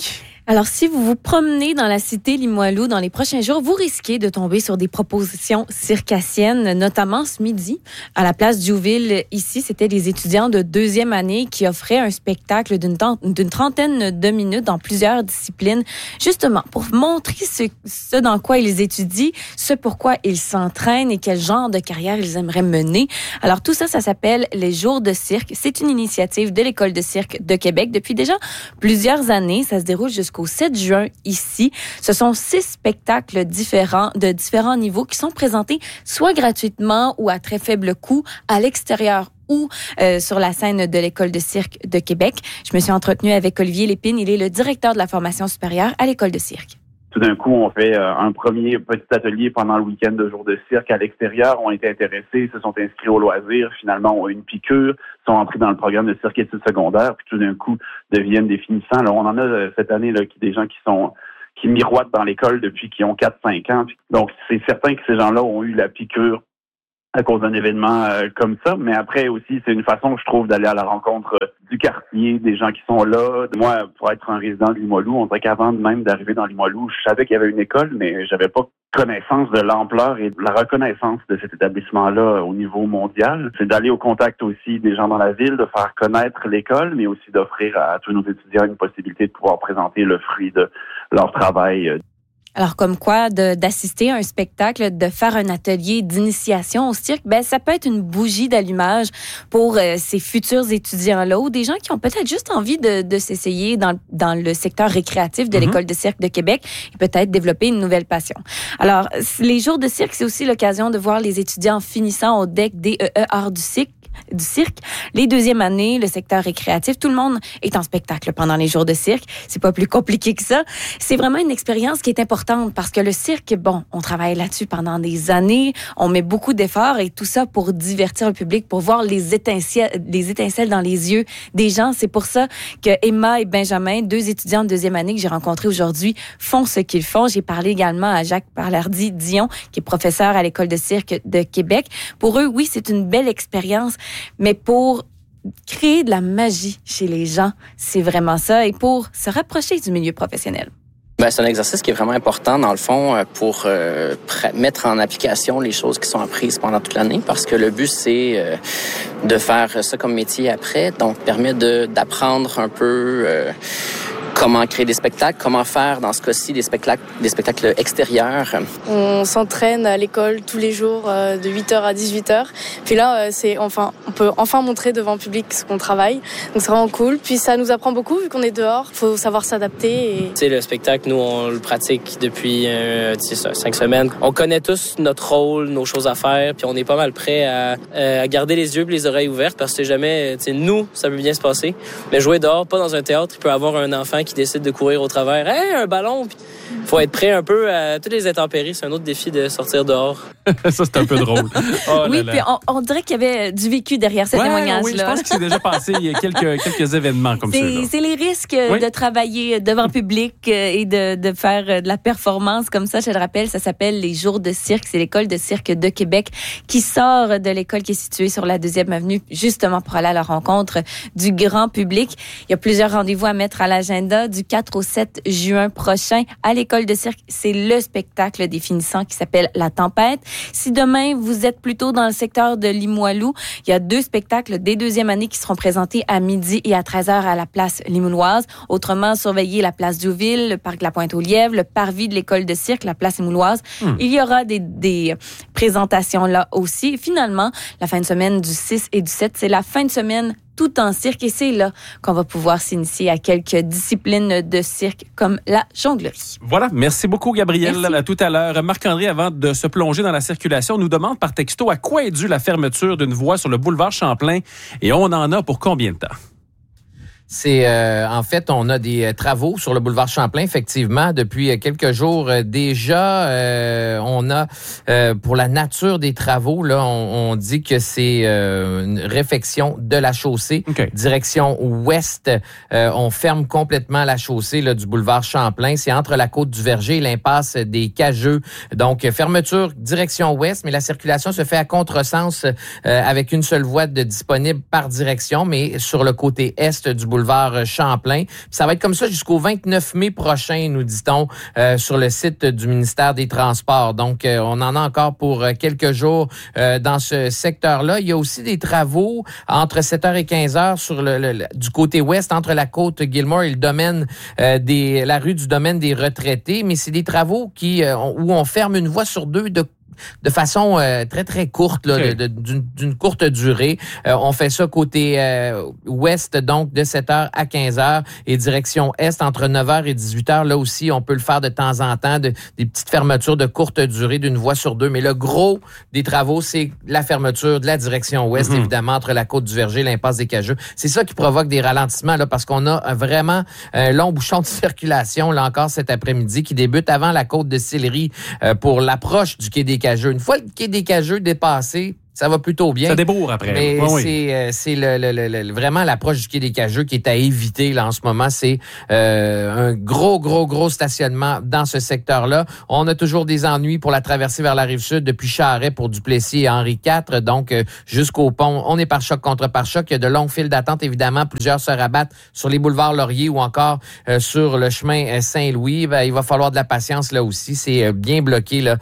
Alors, si vous vous promenez dans la cité Limoilou dans les prochains jours, vous risquez de tomber sur des propositions circassiennes, notamment ce midi. À la place Diouville, ici, c'était les étudiants de 2e année qui offraient un spectacle d'une trentaine de minutes dans plusieurs disciplines, justement pour montrer ce dans quoi ils étudient, ce pourquoi ils s'entraînent et quel genre de carrière ils aimeraient mener. Alors, tout ça, ça s'appelle les Jours de cirque. C'est une initiative de l'École de cirque de Québec depuis déjà plusieurs années. Ça se déroule jusqu'au 7 juin ici. Ce sont 6 spectacles différents, de différents niveaux qui sont présentés soit gratuitement ou à très faible coût à l'extérieur ou sur la scène de l'École de cirque de Québec. Je me suis entretenue avec Olivier Lépine. Il est le directeur de la formation supérieure à l'École de cirque. Tout d'un coup, on fait un premier petit atelier pendant le week-end de jour de cirque à l'extérieur. On été intéressés, se sont inscrits au loisir, finalement ont eu une piqûre, sont entrés dans le programme de cirque études secondaires, puis tout d'un coup deviennent des finissants. Là, on en a cette année là, des gens qui miroitent dans l'école depuis qu'ils ont 4-5 ans. Donc, c'est certain que ces gens-là ont eu la piqûre à cause d'un événement comme ça. Mais après aussi, c'est une façon, je trouve, d'aller à la rencontre du quartier, des gens qui sont là. Moi, pour être un résident de Limoilou, on dirait qu'avant même d'arriver dans Limoilou, je savais qu'il y avait une école, mais j'avais pas connaissance de l'ampleur et de la reconnaissance de cet établissement-là au niveau mondial. C'est d'aller au contact aussi des gens dans la ville, de faire connaître l'école, mais aussi d'offrir à tous nos étudiants une possibilité de pouvoir présenter le fruit de leur travail. Alors, comme quoi, d'assister à un spectacle, de faire un atelier d'initiation au cirque, ben ça peut être une bougie d'allumage pour ces futurs étudiants-là ou des gens qui ont peut-être juste envie de s'essayer dans le secteur récréatif de l'École de cirque de Québec et peut-être développer une nouvelle passion. Alors, les jours de cirque, c'est aussi l'occasion de voir les étudiants finissant au DEC DEE Arts du cirque. Les 2e années, le secteur récréatif, tout le monde est en spectacle pendant les jours de cirque. C'est pas plus compliqué que ça. C'est vraiment une expérience qui est importante parce que le cirque, bon, on travaille là-dessus pendant des années, on met beaucoup d'efforts et tout ça pour divertir le public, pour voir les étincelles dans les yeux des gens. C'est pour ça que Emma et Benjamin, 2 étudiants de 2e année que j'ai rencontrés aujourd'hui, font ce qu'ils font. J'ai parlé également à Jacques Parlardi-Dion, qui est professeur à l'École de cirque de Québec. Pour eux, oui, c'est une belle expérience, mais pour créer de la magie chez les gens, c'est vraiment ça, et pour se rapprocher du milieu professionnel. C'est un exercice qui est vraiment important, dans le fond, pour mettre en application les choses qui sont apprises pendant toute l'année, parce que le but, c'est de faire ça comme métier après, donc permet d'apprendre un peu comment créer des spectacles, comment faire, dans ce cas-ci, des spectacles extérieurs. On s'entraîne à l'école tous les jours de 8h à 18h. Puis là, on peut enfin montrer devant le public ce qu'on travaille. Donc c'est vraiment cool. Puis ça nous apprend beaucoup vu qu'on est dehors. Il faut savoir s'adapter. Tu sais, le spectacle, nous, on le pratique depuis 5 semaines. On connaît tous notre rôle, nos choses à faire, puis on est pas mal prêt à garder les yeux et les oreilles ouvertes parce que c'est jamais, nous, ça peut bien se passer. Mais jouer dehors, pas dans un théâtre, il peut y avoir un enfant qui décide de courir au travers. Hey, un ballon! Il faut être prêt un peu à toutes les intempéries. C'est un autre défi de sortir dehors. Ça, c'est un peu drôle. Oh, oui, puis on dirait qu'il y avait du vécu derrière ce témoignage-là. Oui, je pense qu'il s'est déjà passé il y a quelques événements comme ça. C'est les risques de travailler devant le public et de faire de la performance comme ça. Je le rappelle, ça s'appelle les Jours de cirque. C'est l'École de cirque de Québec qui sort de l'école qui est située sur la 2e avenue, justement pour aller à la rencontre du grand public. Il y a plusieurs rendez-vous à mettre à l'agenda du 4 au 7 juin prochain à l'École de cirque. C'est le spectacle des finissants qui s'appelle La Tempête. Si demain, vous êtes plutôt dans le secteur de Limoilou, il y a 2 spectacles des 2e année qui seront présentés à midi et à 13h à la place Limouloise. Autrement, surveillez la place Diouville, le parc de la Pointe-aux-Lièvres, le parvis de l'École de cirque, la place Limouloise. Il y aura des présentations là aussi. Finalement, la fin de semaine du 6 et du 7, c'est la fin de semaine tout en cirque. Et c'est là qu'on va pouvoir s'initier à quelques disciplines de cirque comme la jonglerie. Voilà. Merci beaucoup, Gabrielle. Merci. À tout à l'heure. Marc-André, avant de se plonger dans la circulation, nous demande par texto à quoi est due la fermeture d'une voie sur le boulevard Champlain et on en a pour combien de temps? C'est en fait, on a des travaux sur le boulevard Champlain, effectivement, depuis quelques jours déjà. On a, pour la nature des travaux, là, on dit que c'est une réfection de la chaussée, direction ouest. On ferme complètement la chaussée là, du boulevard Champlain. C'est entre la côte du Verger et l'impasse des Cageux. Donc, fermeture direction ouest, mais la circulation se fait à contresens avec une seule voie disponible par direction, mais sur le côté est du boulevard boulevard Champlain. Puis ça va être comme ça jusqu'au 29 mai prochain, nous dit-on, sur le site du ministère des Transports. Donc, on en a encore pour quelques jours dans ce secteur-là. Il y a aussi des travaux entre 7h et 15h sur du côté ouest, entre la côte Gilmore et le domaine la rue du domaine des retraités. Mais c'est des travaux où on ferme une voie sur deux de façon très, très courte, là, okay. d'une courte durée. On fait ça côté ouest, donc de 7h à 15h, et direction est entre 9h et 18h. Là aussi, on peut le faire de temps en temps, des petites fermetures de courte durée d'une voie sur deux. Mais le gros des travaux, c'est la fermeture de la direction ouest, évidemment, entre la côte du Verger et l'impasse des Cageux. C'est ça qui provoque des ralentissements, là, parce qu'on a vraiment un long bouchon de circulation, là encore, cet après-midi, qui débute avant la côte de Sillery pour l'approche du quai des Cageux. Une fois le quai des Cageux dépassé, ça va plutôt bien. Ça débourre après. Mais c'est vraiment l'approche du quai des Cageux qui est à éviter là en ce moment. C'est un gros stationnement dans ce secteur-là. On a toujours des ennuis pour la traversée vers la Rive-Sud depuis Charest pour Duplessis et Henri IV. Donc, jusqu'au pont, on est par choc contre par choc. Il y a de longues files d'attente, évidemment. Plusieurs se rabattent sur les boulevards Laurier ou encore sur le chemin Saint-Louis. Il va falloir de la patience là aussi. C'est bien bloqué là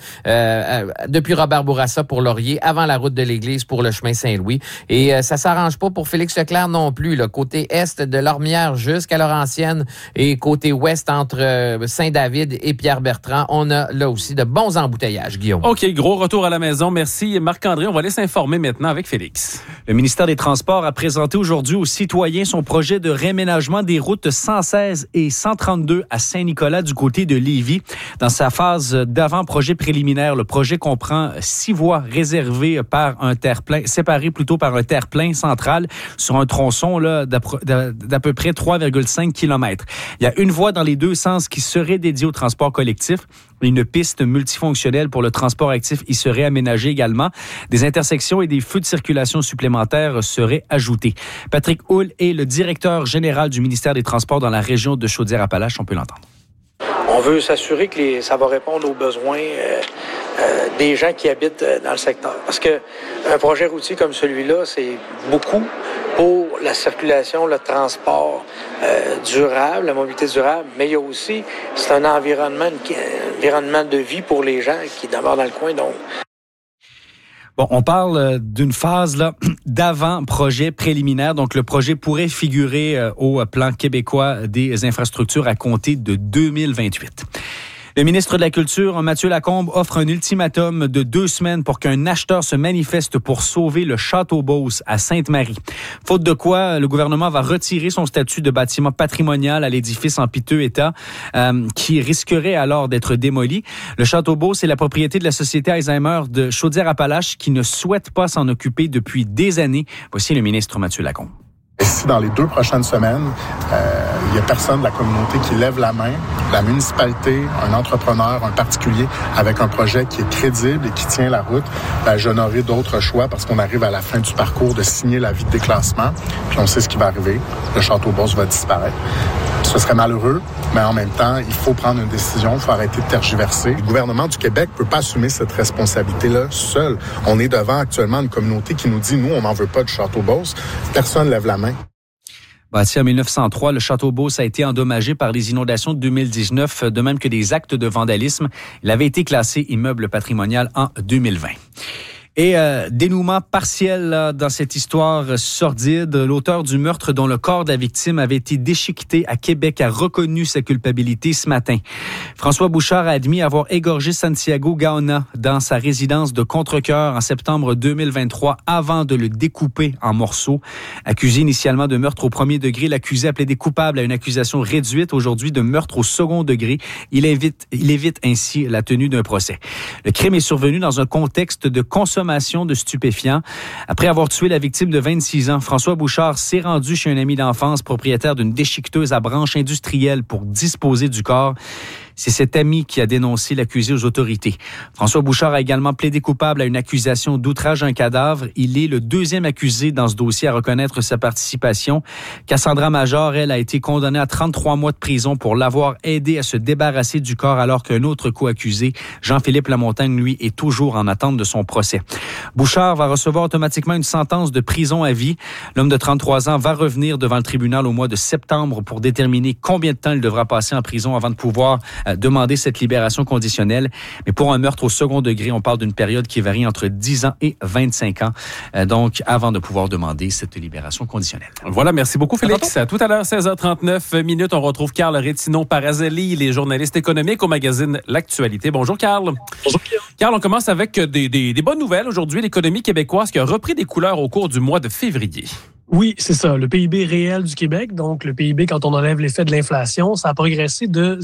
depuis Robert Bourassa pour Laurier, avant la route de l'Église pour le chemin Saint-Louis. Et ça s'arrange pas pour Félix Leclerc non plus. Là. Côté est de Lormière jusqu'à Laurentienne et côté ouest entre Saint-David et Pierre-Bertrand, on a là aussi de bons embouteillages, Guillaume. OK, gros retour à la maison. Merci Marc-André. On va aller s'informer maintenant avec Félix. Le ministère des Transports a présenté aujourd'hui aux citoyens son projet de réaménagement des routes 116 et 132 à Saint-Nicolas du côté de Lévis. Dans sa phase d'avant-projet préliminaire, le projet comprend 6 voies réservées séparées par un terre-plein central sur un tronçon là, d'à peu près 3,5 km. Il y a une voie dans les deux sens qui serait dédiée au transport collectif. Une piste multifonctionnelle pour le transport actif y serait aménagée également. Des intersections et des feux de circulation supplémentaires seraient ajoutés. Patrick Hull est le directeur général du ministère des Transports dans la région de Chaudière-Appalaches. On peut l'entendre. On veut s'assurer que ça va répondre aux besoins des gens qui habitent dans le secteur. Parce que un projet routier comme celui-là, c'est beaucoup pour la circulation, le transport durable, la mobilité durable, mais il y a aussi, c'est un environnement de vie pour les gens qui demeurent dans le coin. Donc. Bon, on parle d'une phase là d'avant-projet préliminaire. Donc, le projet pourrait figurer au plan québécois des infrastructures à compter de 2028. Le ministre de la Culture, Mathieu Lacombe, offre un ultimatum de 2 semaines pour qu'un acheteur se manifeste pour sauver le Château Beauce à Sainte-Marie. Faute de quoi, le gouvernement va retirer son statut de bâtiment patrimonial à l'édifice en piteux état, qui risquerait alors d'être démoli. Le Château Beauce est la propriété de la société Alzheimer de Chaudière-Appalaches qui ne souhaite pas s'en occuper depuis des années. Voici le ministre Mathieu Lacombe. Et si dans les 2 prochaines semaines, il n'y a personne de la communauté qui lève la main, la municipalité, un entrepreneur, un particulier, avec un projet qui est crédible et qui tient la route, je n'aurai d'autre choix parce qu'on arrive à la fin du parcours de signer l'avis de déclassement, puis on sait ce qui va arriver. Le Château Beauce va disparaître. Ce serait malheureux, mais en même temps, il faut prendre une décision, il faut arrêter de tergiverser. Le gouvernement du Québec ne peut pas assumer cette responsabilité-là seul. On est devant actuellement une communauté qui nous dit, nous, on n'en veut pas du Château Beauce. Personne ne lève la main. Bâti en 1903, le Château Beauce a été endommagé par les inondations de 2019, de même que des actes de vandalisme. Il avait été classé immeuble patrimonial en 2020. Et dénouement partiel là, dans cette histoire sordide. L'auteur du meurtre dont le corps de la victime avait été déchiqueté à Québec a reconnu sa culpabilité ce matin. François Bouchard a admis avoir égorgé Santiago Gaona dans sa résidence de Contrecœur en septembre 2023 avant de le découper en morceaux. Accusé initialement de meurtre au premier degré, l'accusé a plaidé coupable à une accusation réduite aujourd'hui de meurtre au second degré. Il évite ainsi la tenue d'un procès. Le crime est survenu dans un contexte de consommation de stupéfiants. Après avoir tué la victime de 26 ans, François Bouchard s'est rendu chez un ami d'enfance propriétaire d'une déchiqueteuse à branches industrielles pour disposer du corps. C'est cet ami qui a dénoncé l'accusé aux autorités. François Bouchard a également plaidé coupable à une accusation d'outrage à un cadavre. Il est le deuxième accusé dans ce dossier à reconnaître sa participation. Cassandra Major, elle, a été condamnée à 33 mois de prison pour l'avoir aidé à se débarrasser du corps alors qu'un autre co-accusé, Jean-Philippe Lamontagne, lui, est toujours en attente de son procès. Bouchard va recevoir automatiquement une sentence de prison à vie. L'homme de 33 ans va revenir devant le tribunal au mois de septembre pour déterminer combien de temps il devra passer en prison avant de pouvoir demander cette libération conditionnelle. Mais pour un meurtre au second degré, on parle d'une période qui varie entre 10 ans et 25 ans. Donc, avant de pouvoir demander cette libération conditionnelle. Voilà, merci beaucoup Félix. Tout à l'heure, 16h39 minutes, on retrouve Carl Rétinon-Parazzelli, les journalistes économiques au magazine L'Actualité. Bonjour Carl. Bonjour Pierre. Carl, on commence avec des bonnes nouvelles aujourd'hui. L'économie québécoise qui a repris des couleurs au cours du mois de février. Oui, c'est ça. Le PIB réel du Québec, donc le PIB quand on enlève l'effet de l'inflation, ça a progressé de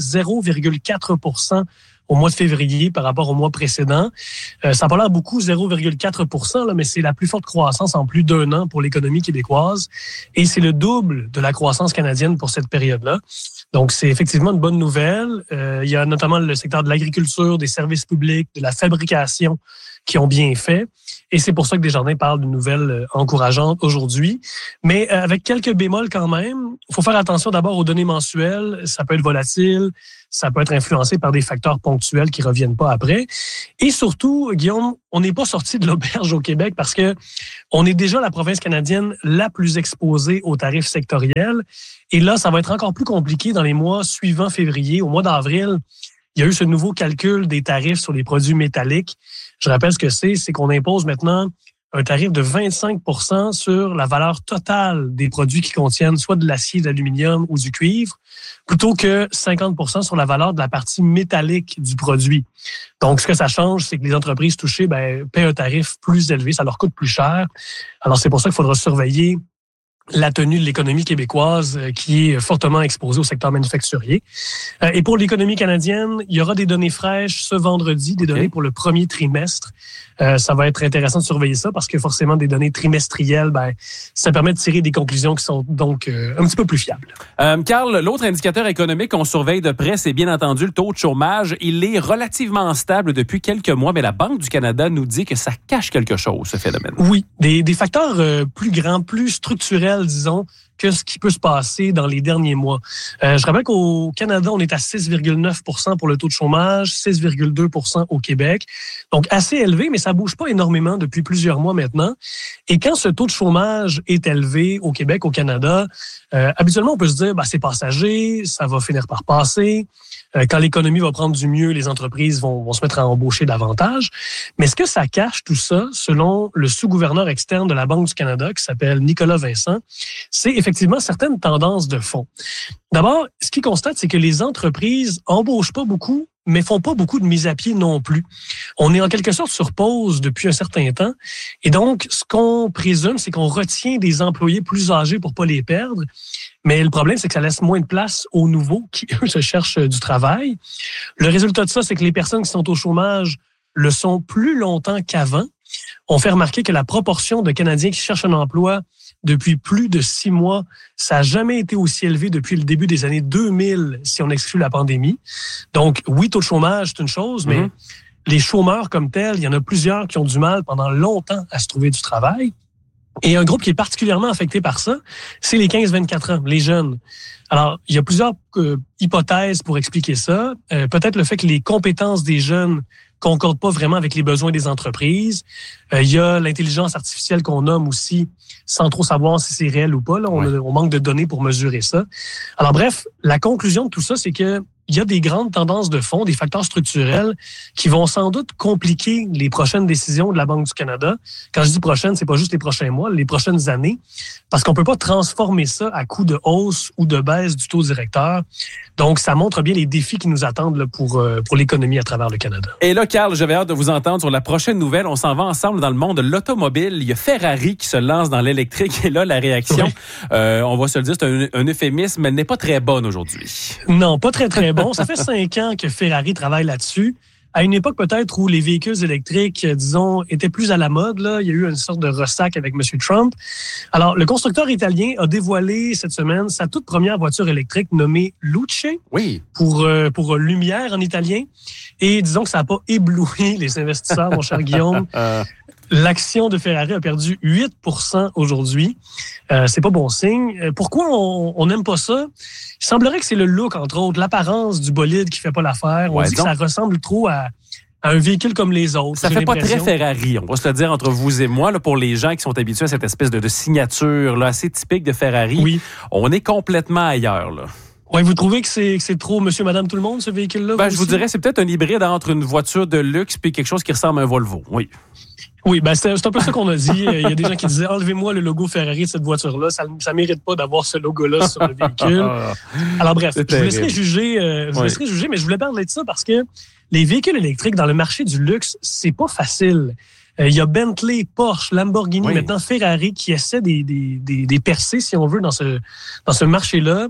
0,4 % au mois de février par rapport au mois précédent. Ça n'a pas l'air beaucoup, 0,4 % là, mais c'est la plus forte croissance en plus d'un an pour l'économie québécoise. Et c'est le double de la croissance canadienne pour cette période-là. Donc, c'est effectivement une bonne nouvelle. Il y a notamment le secteur de l'agriculture, des services publics, de la fabrication qui ont bien fait. Et c'est pour ça que Desjardins parle d'une nouvelle encourageante aujourd'hui. Mais avec quelques bémols quand même, il faut faire attention d'abord aux données mensuelles. Ça peut être volatile, ça peut être influencé par des facteurs ponctuels qui reviennent pas après. Et surtout, Guillaume, on n'est pas sorti de l'auberge au Québec parce que on est déjà la province canadienne la plus exposée aux tarifs sectoriels. Et là, ça va être encore plus compliqué dans les mois suivants février. Au mois d'avril, il y a eu ce nouveau calcul des tarifs sur les produits métalliques. Je rappelle ce que c'est qu'on impose maintenant un tarif de 25 % sur la valeur totale des produits qui contiennent soit de l'acier, de l'aluminium ou du cuivre, plutôt que 50 % sur la valeur de la partie métallique du produit. Donc, ce que ça change, c'est que les entreprises touchées paient un tarif plus élevé, ça leur coûte plus cher. Alors, c'est pour ça qu'il faudra surveiller la tenue de l'économie québécoise qui est fortement exposée au secteur manufacturier. Et pour l'économie canadienne, il y aura des données fraîches ce vendredi, des données pour le premier trimestre. Ça va être intéressant de surveiller ça parce que forcément, des données trimestrielles, ça permet de tirer des conclusions qui sont donc un petit peu plus fiables. Carl, l'autre indicateur économique qu'on surveille de près, c'est bien entendu le taux de chômage. Il est relativement stable depuis quelques mois, mais la Banque du Canada nous dit que ça cache quelque chose, ce phénomène. Oui, des facteurs plus grands, plus structurels, disons, que ce qui peut se passer dans les derniers mois. Je rappelle qu'au Canada, on est à 6,9 % pour le taux de chômage, 6,2 % au Québec. Donc, assez élevé, mais ça bouge pas énormément depuis plusieurs mois maintenant. Et quand ce taux de chômage est élevé au Québec, au Canada, habituellement, on peut se dire, c'est passager, ça va finir par passer. Quand l'économie va prendre du mieux, les entreprises vont se mettre à embaucher davantage. Mais ce que ça cache, tout ça, selon le sous-gouverneur externe de la Banque du Canada, qui s'appelle Nicolas Vincent, c'est effectivement certaines tendances de fond. D'abord, ce qu'il constate, c'est que les entreprises embauchent pas beaucoup, mais font pas beaucoup de mise à pied non plus. On est en quelque sorte sur pause depuis un certain temps. Et donc, ce qu'on présume, c'est qu'on retient des employés plus âgés pour pas les perdre. Mais le problème, c'est que ça laisse moins de place aux nouveaux qui, eux, se cherchent du travail. Le résultat de ça, c'est que les personnes qui sont au chômage le sont plus longtemps qu'avant. On fait remarquer que la proportion de Canadiens qui cherchent un emploi depuis plus de 6 mois, ça n'a jamais été aussi élevé depuis le début des années 2000, si on exclut la pandémie. Donc, oui, taux de chômage, c'est une chose, mais les chômeurs comme tels, il y en a plusieurs qui ont du mal pendant longtemps à se trouver du travail. Et un groupe qui est particulièrement affecté par ça, c'est les 15-24 ans, les jeunes. Alors, il y a plusieurs hypothèses pour expliquer ça. Peut-être le fait que les compétences des jeunes concordent pas vraiment avec les besoins des on-entreprises. Il y a l'intelligence artificielle qu'on nomme aussi, sans trop savoir si c'est réel ou pas. Là, on manque de données pour mesurer ça. Alors bref, la conclusion de tout ça, c'est que il y a des grandes tendances de fond, des facteurs structurels qui vont sans doute compliquer les prochaines décisions de la Banque du Canada. Quand je dis prochaines, c'est pas juste les prochains mois, les prochaines années, parce qu'on peut pas transformer ça à coup de hausse ou de baisse du taux directeur. Donc, ça montre bien les défis qui nous attendent là, pour l'économie à travers le Canada. Et là, Carl, j'avais hâte de vous entendre sur la prochaine nouvelle. On s'en va ensemble dans le monde de l'automobile. Il y a Ferrari qui se lance dans l'électrique. Et là, la réaction, on va se le dire, c'est un euphémisme, elle n'est pas très bonne aujourd'hui. Non, pas très, très bon. Ça fait 5 ans que Ferrari travaille là-dessus. à une époque peut-être où les véhicules électriques, disons, étaient plus à la mode, là, il y a eu une sorte de ressac avec M. Trump. Alors, le constructeur italien a dévoilé cette semaine sa toute première voiture électrique nommée Luce, pour lumière en italien. Et disons que ça n'a pas ébloui les investisseurs, mon cher Guillaume. L'action de Ferrari a perdu 8% aujourd'hui. C'est pas bon signe. Pourquoi on n'aime pas ça? Il semblerait que c'est le look, entre autres, l'apparence du bolide qui fait pas l'affaire. On dit que ça ressemble trop à un véhicule comme les autres. Ça fait pas très Ferrari, on va se le dire entre vous et moi, là, pour les gens qui sont habitués à cette espèce de signature là, assez typique de Ferrari. Oui. On est complètement ailleurs, là. Ouais, vous trouvez que c'est trop monsieur, madame, tout le monde, ce véhicule-là? Je vous dirais, c'est peut-être un hybride entre une voiture de luxe puis quelque chose qui ressemble à un Volvo, oui. Oui, c'est un peu ça qu'on a dit. Il y a des gens qui disaient, enlevez-moi le logo Ferrari de cette voiture-là. Ça mérite pas d'avoir ce logo-là sur le véhicule. Alors bref, je vous laisserai juger, mais je voulais parler de ça parce que les véhicules électriques dans le marché du luxe, c'est pas facile. Il y a Bentley, Porsche, Lamborghini, maintenant Ferrari qui essaient des percées, si on veut, dans ce marché-là.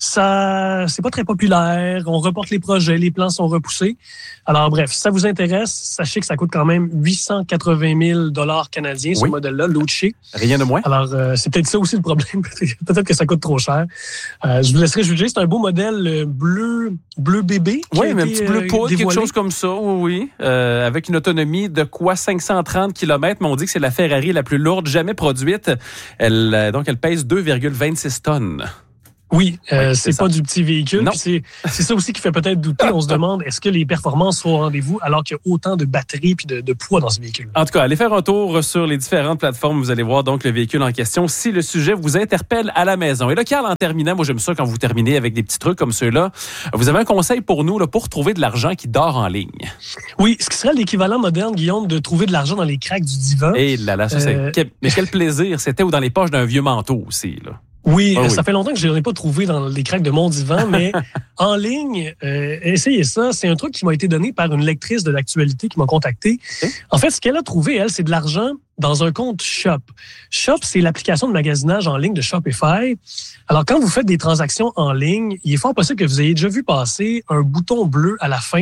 Ça, c'est pas très populaire. On reporte les projets, les plans sont repoussés. Alors bref, si ça vous intéresse, sachez que ça coûte quand même 880 000 $ canadiens, ce modèle-là, Luce. Rien de moins. Alors, c'est peut-être ça aussi le problème. Peut-être que ça coûte trop cher. Je vous laisserai juger. C'est un beau modèle bleu bébé. Oui, mais un petit bleu poudre, quelque chose comme ça, oui. Avec une autonomie de 530 km, mais on dit que c'est la Ferrari la plus lourde jamais produite. Donc, elle pèse 2,26 tonnes. Oui, c'est pas du petit véhicule. Puis c'est ça aussi qui fait peut-être douter. On se demande, est-ce que les performances sont au rendez-vous alors qu'il y a autant de batterie puis de poids dans ce véhicule? En tout cas, allez faire un tour sur les différentes plateformes. Vous allez voir donc le véhicule en question si le sujet vous interpelle à la maison. Et là, Carl, en terminant, moi j'aime ça quand vous terminez avec des petits trucs comme ceux-là. Vous avez un conseil pour nous là, pour trouver de l'argent qui dort en ligne? Oui, ce qui serait l'équivalent moderne, Guillaume, de trouver de l'argent dans les craques du divan. Et là, ça, mais quel plaisir. C'était ou dans les poches d'un vieux manteau aussi, là. Oui, ça fait longtemps que je n'en ai pas trouvé dans les craques de mon divan, mais en ligne, essayez ça. C'est un truc qui m'a été donné par une lectrice de l'actualité qui m'a contacté. En fait, ce qu'elle a trouvé, elle, c'est de l'argent dans un compte Shop. Shop, c'est l'application de magasinage en ligne de Shopify. Alors, quand vous faites des transactions en ligne, il est fort possible que vous ayez déjà vu passer un bouton bleu à la fin,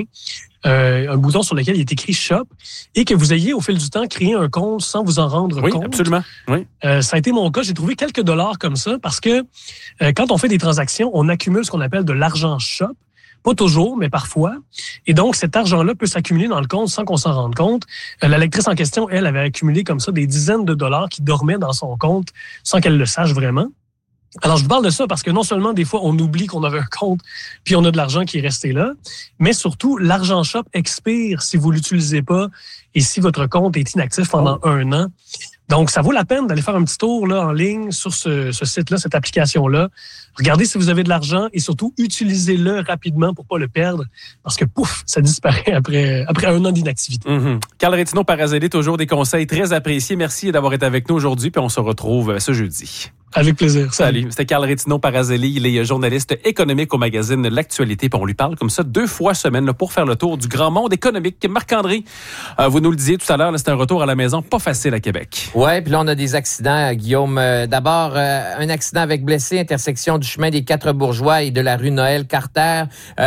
un bouton sur lequel il est écrit Shop, et que vous ayez, au fil du temps, créé un compte sans vous en rendre compte. Oui, absolument. Oui. Ça a été mon cas. J'ai trouvé quelques dollars comme ça parce que quand on fait des transactions, on accumule ce qu'on appelle de l'argent Shop. Pas toujours, mais parfois. Et donc, cet argent-là peut s'accumuler dans le compte sans qu'on s'en rende compte. La lectrice en question, elle, avait accumulé comme ça des dizaines de dollars qui dormaient dans son compte sans qu'elle le sache vraiment. Alors, je vous parle de ça parce que non seulement, des fois, on oublie qu'on avait un compte puis on a de l'argent qui est resté là, mais surtout, l'argent Shop expire si vous l'utilisez pas et si votre compte est inactif pendant 1 an. Donc, ça vaut la peine d'aller faire un petit tour là, en ligne sur ce site-là, cette application-là. Regardez si vous avez de l'argent et surtout, utilisez-le rapidement pour pas le perdre parce que, pouf, ça disparaît après 1 an d'inactivité. Carl Rétinaud-Parazelli, toujours des conseils très appréciés. Merci d'avoir été avec nous aujourd'hui, puis on se retrouve ce jeudi. Avec plaisir. Salut. C'était Carl Rétinaud-Parazelli. Il est journaliste économique au magazine L'Actualité. Puis on lui parle comme ça 2 fois semaine là, pour faire le tour du grand monde économique. Marc-André, vous nous le disiez tout à l'heure, c'est un retour à la maison pas facile à Québec. Oui, puis là, on a des accidents, Guillaume. D'abord, un accident avec blessés, intersection du chemin des 4 Bourgeois et de la rue Noël-Carter.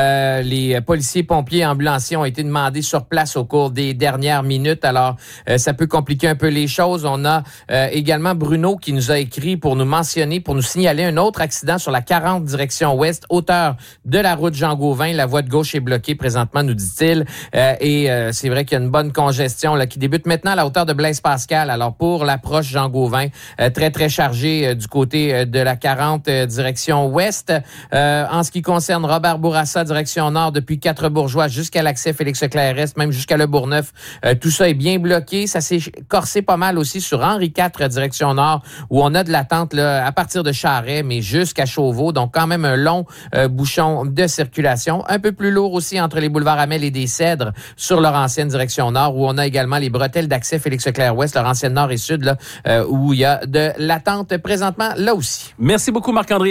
Les policiers, pompiers, ambulanciers ont été demandés sur place au cours des dernières minutes. Alors, ça peut compliquer un peu les choses. On a également Bruno qui nous a écrit pour nous signaler un autre accident sur la 40 direction ouest, hauteur de la route Jean-Gauvin. La voie de gauche est bloquée présentement, nous dit-il. Et c'est vrai qu'il y a une bonne congestion là, qui débute maintenant à la hauteur de Blaise-Pascal. Alors, pour l'approche Jean-Gauvin, très, très chargé du côté de la 40 direction ouest. En ce qui concerne Robert Bourassa, direction nord, depuis 4 Bourgeois jusqu'à l'accès Félix-Leclerc-Est, même jusqu'à Le Bourgneuf, tout ça est bien bloqué. Ça s'est corsé pas mal aussi sur Henri IV, direction nord, où on a de l'attente là, à partir de Charest, mais jusqu'à Chauveau. Donc, quand même un long bouchon de circulation. Un peu plus lourd aussi entre les boulevards Amel et des Cèdres sur leur ancienne direction nord, où on a également les bretelles d'accès Félix-Leclerc-Ouest, leur ancienne nord et sud, là, où il y a de l'attente présentement, là aussi. Merci beaucoup, Marc-André. À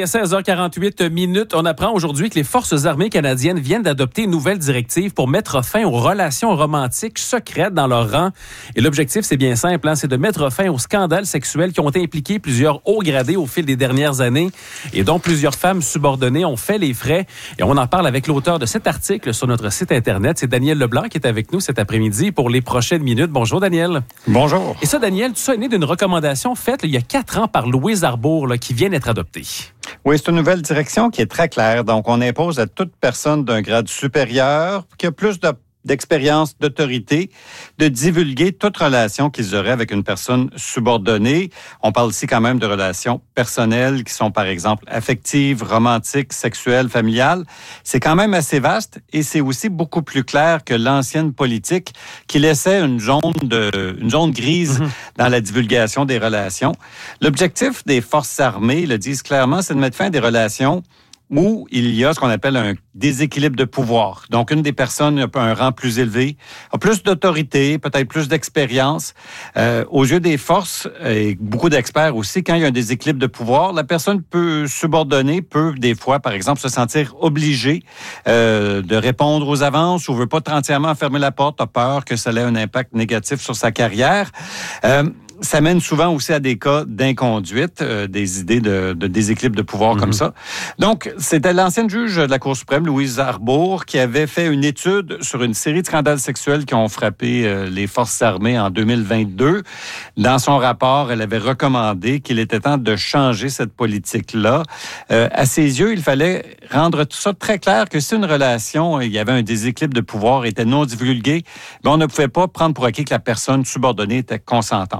16h48, on apprend aujourd'hui que les Forces armées canadiennes viennent d'adopter une nouvelle directive pour mettre fin aux relations romantiques secrètes dans leur rang. Et l'objectif, c'est bien simple, c'est de mettre fin aux scandales sexuels qui ont impliqué plusieurs hauts gradés dégradé au fil des dernières années et dont plusieurs femmes subordonnées ont fait les frais. Et on en parle avec l'auteur de cet article sur notre site Internet. C'est Daniel Leblanc qui est avec nous cet après-midi pour les prochaines minutes. Bonjour, Daniel. Bonjour. Et ça, Daniel, tout ça est né d'une recommandation faite il y a 4 ans par Louise Arbour qui vient d'être adoptée. Oui, c'est une nouvelle direction qui est très claire. Donc, on impose à toute personne d'un grade supérieur qui a plus d'expérience, d'autorité, de divulguer toute relation qu'ils auraient avec une personne subordonnée. On parle ici quand même de relations personnelles qui sont, par exemple, affectives, romantiques, sexuelles, familiales. C'est quand même assez vaste et c'est aussi beaucoup plus clair que l'ancienne politique qui laissait une zone grise dans la divulgation des relations. L'objectif des forces armées, le disent clairement, c'est de mettre fin à des relations où il y a ce qu'on appelle un déséquilibre de pouvoir. Donc, une des personnes a un rang plus élevé, a plus d'autorité, peut-être plus d'expérience. Aux yeux des forces, et beaucoup d'experts aussi, quand il y a un déséquilibre de pouvoir, la personne subordonnée peut des fois, par exemple, se sentir obligée de répondre aux avances ou veut pas entièrement fermer la porte, a peur que ça ait un impact négatif sur sa carrière. Ça mène souvent aussi à des cas d'inconduite, des idées de déséquilibre de pouvoir comme ça. Donc, c'était l'ancienne juge de la Cour suprême, Louise Arbour, qui avait fait une étude sur une série de scandales sexuels qui ont frappé les forces armées en 2022. Dans son rapport, elle avait recommandé qu'il était temps de changer cette politique-là. À ses yeux, il fallait rendre tout ça très clair que si une relation, il y avait un déséquilibre de pouvoir, était non divulgué, on ne pouvait pas prendre pour acquis que la personne subordonnée était consentante.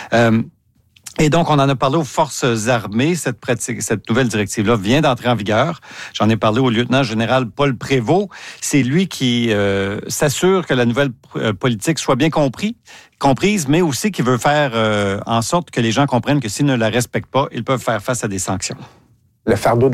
Et donc, on en a parlé aux forces armées. Cette nouvelle directive-là vient d'entrer en vigueur. J'en ai parlé au lieutenant-général Paul Prévost. C'est lui qui s'assure que la nouvelle politique soit bien comprise, mais aussi qui veut faire en sorte que les gens comprennent que s'ils ne la respectent pas, ils peuvent faire face à des sanctions. Le fardeau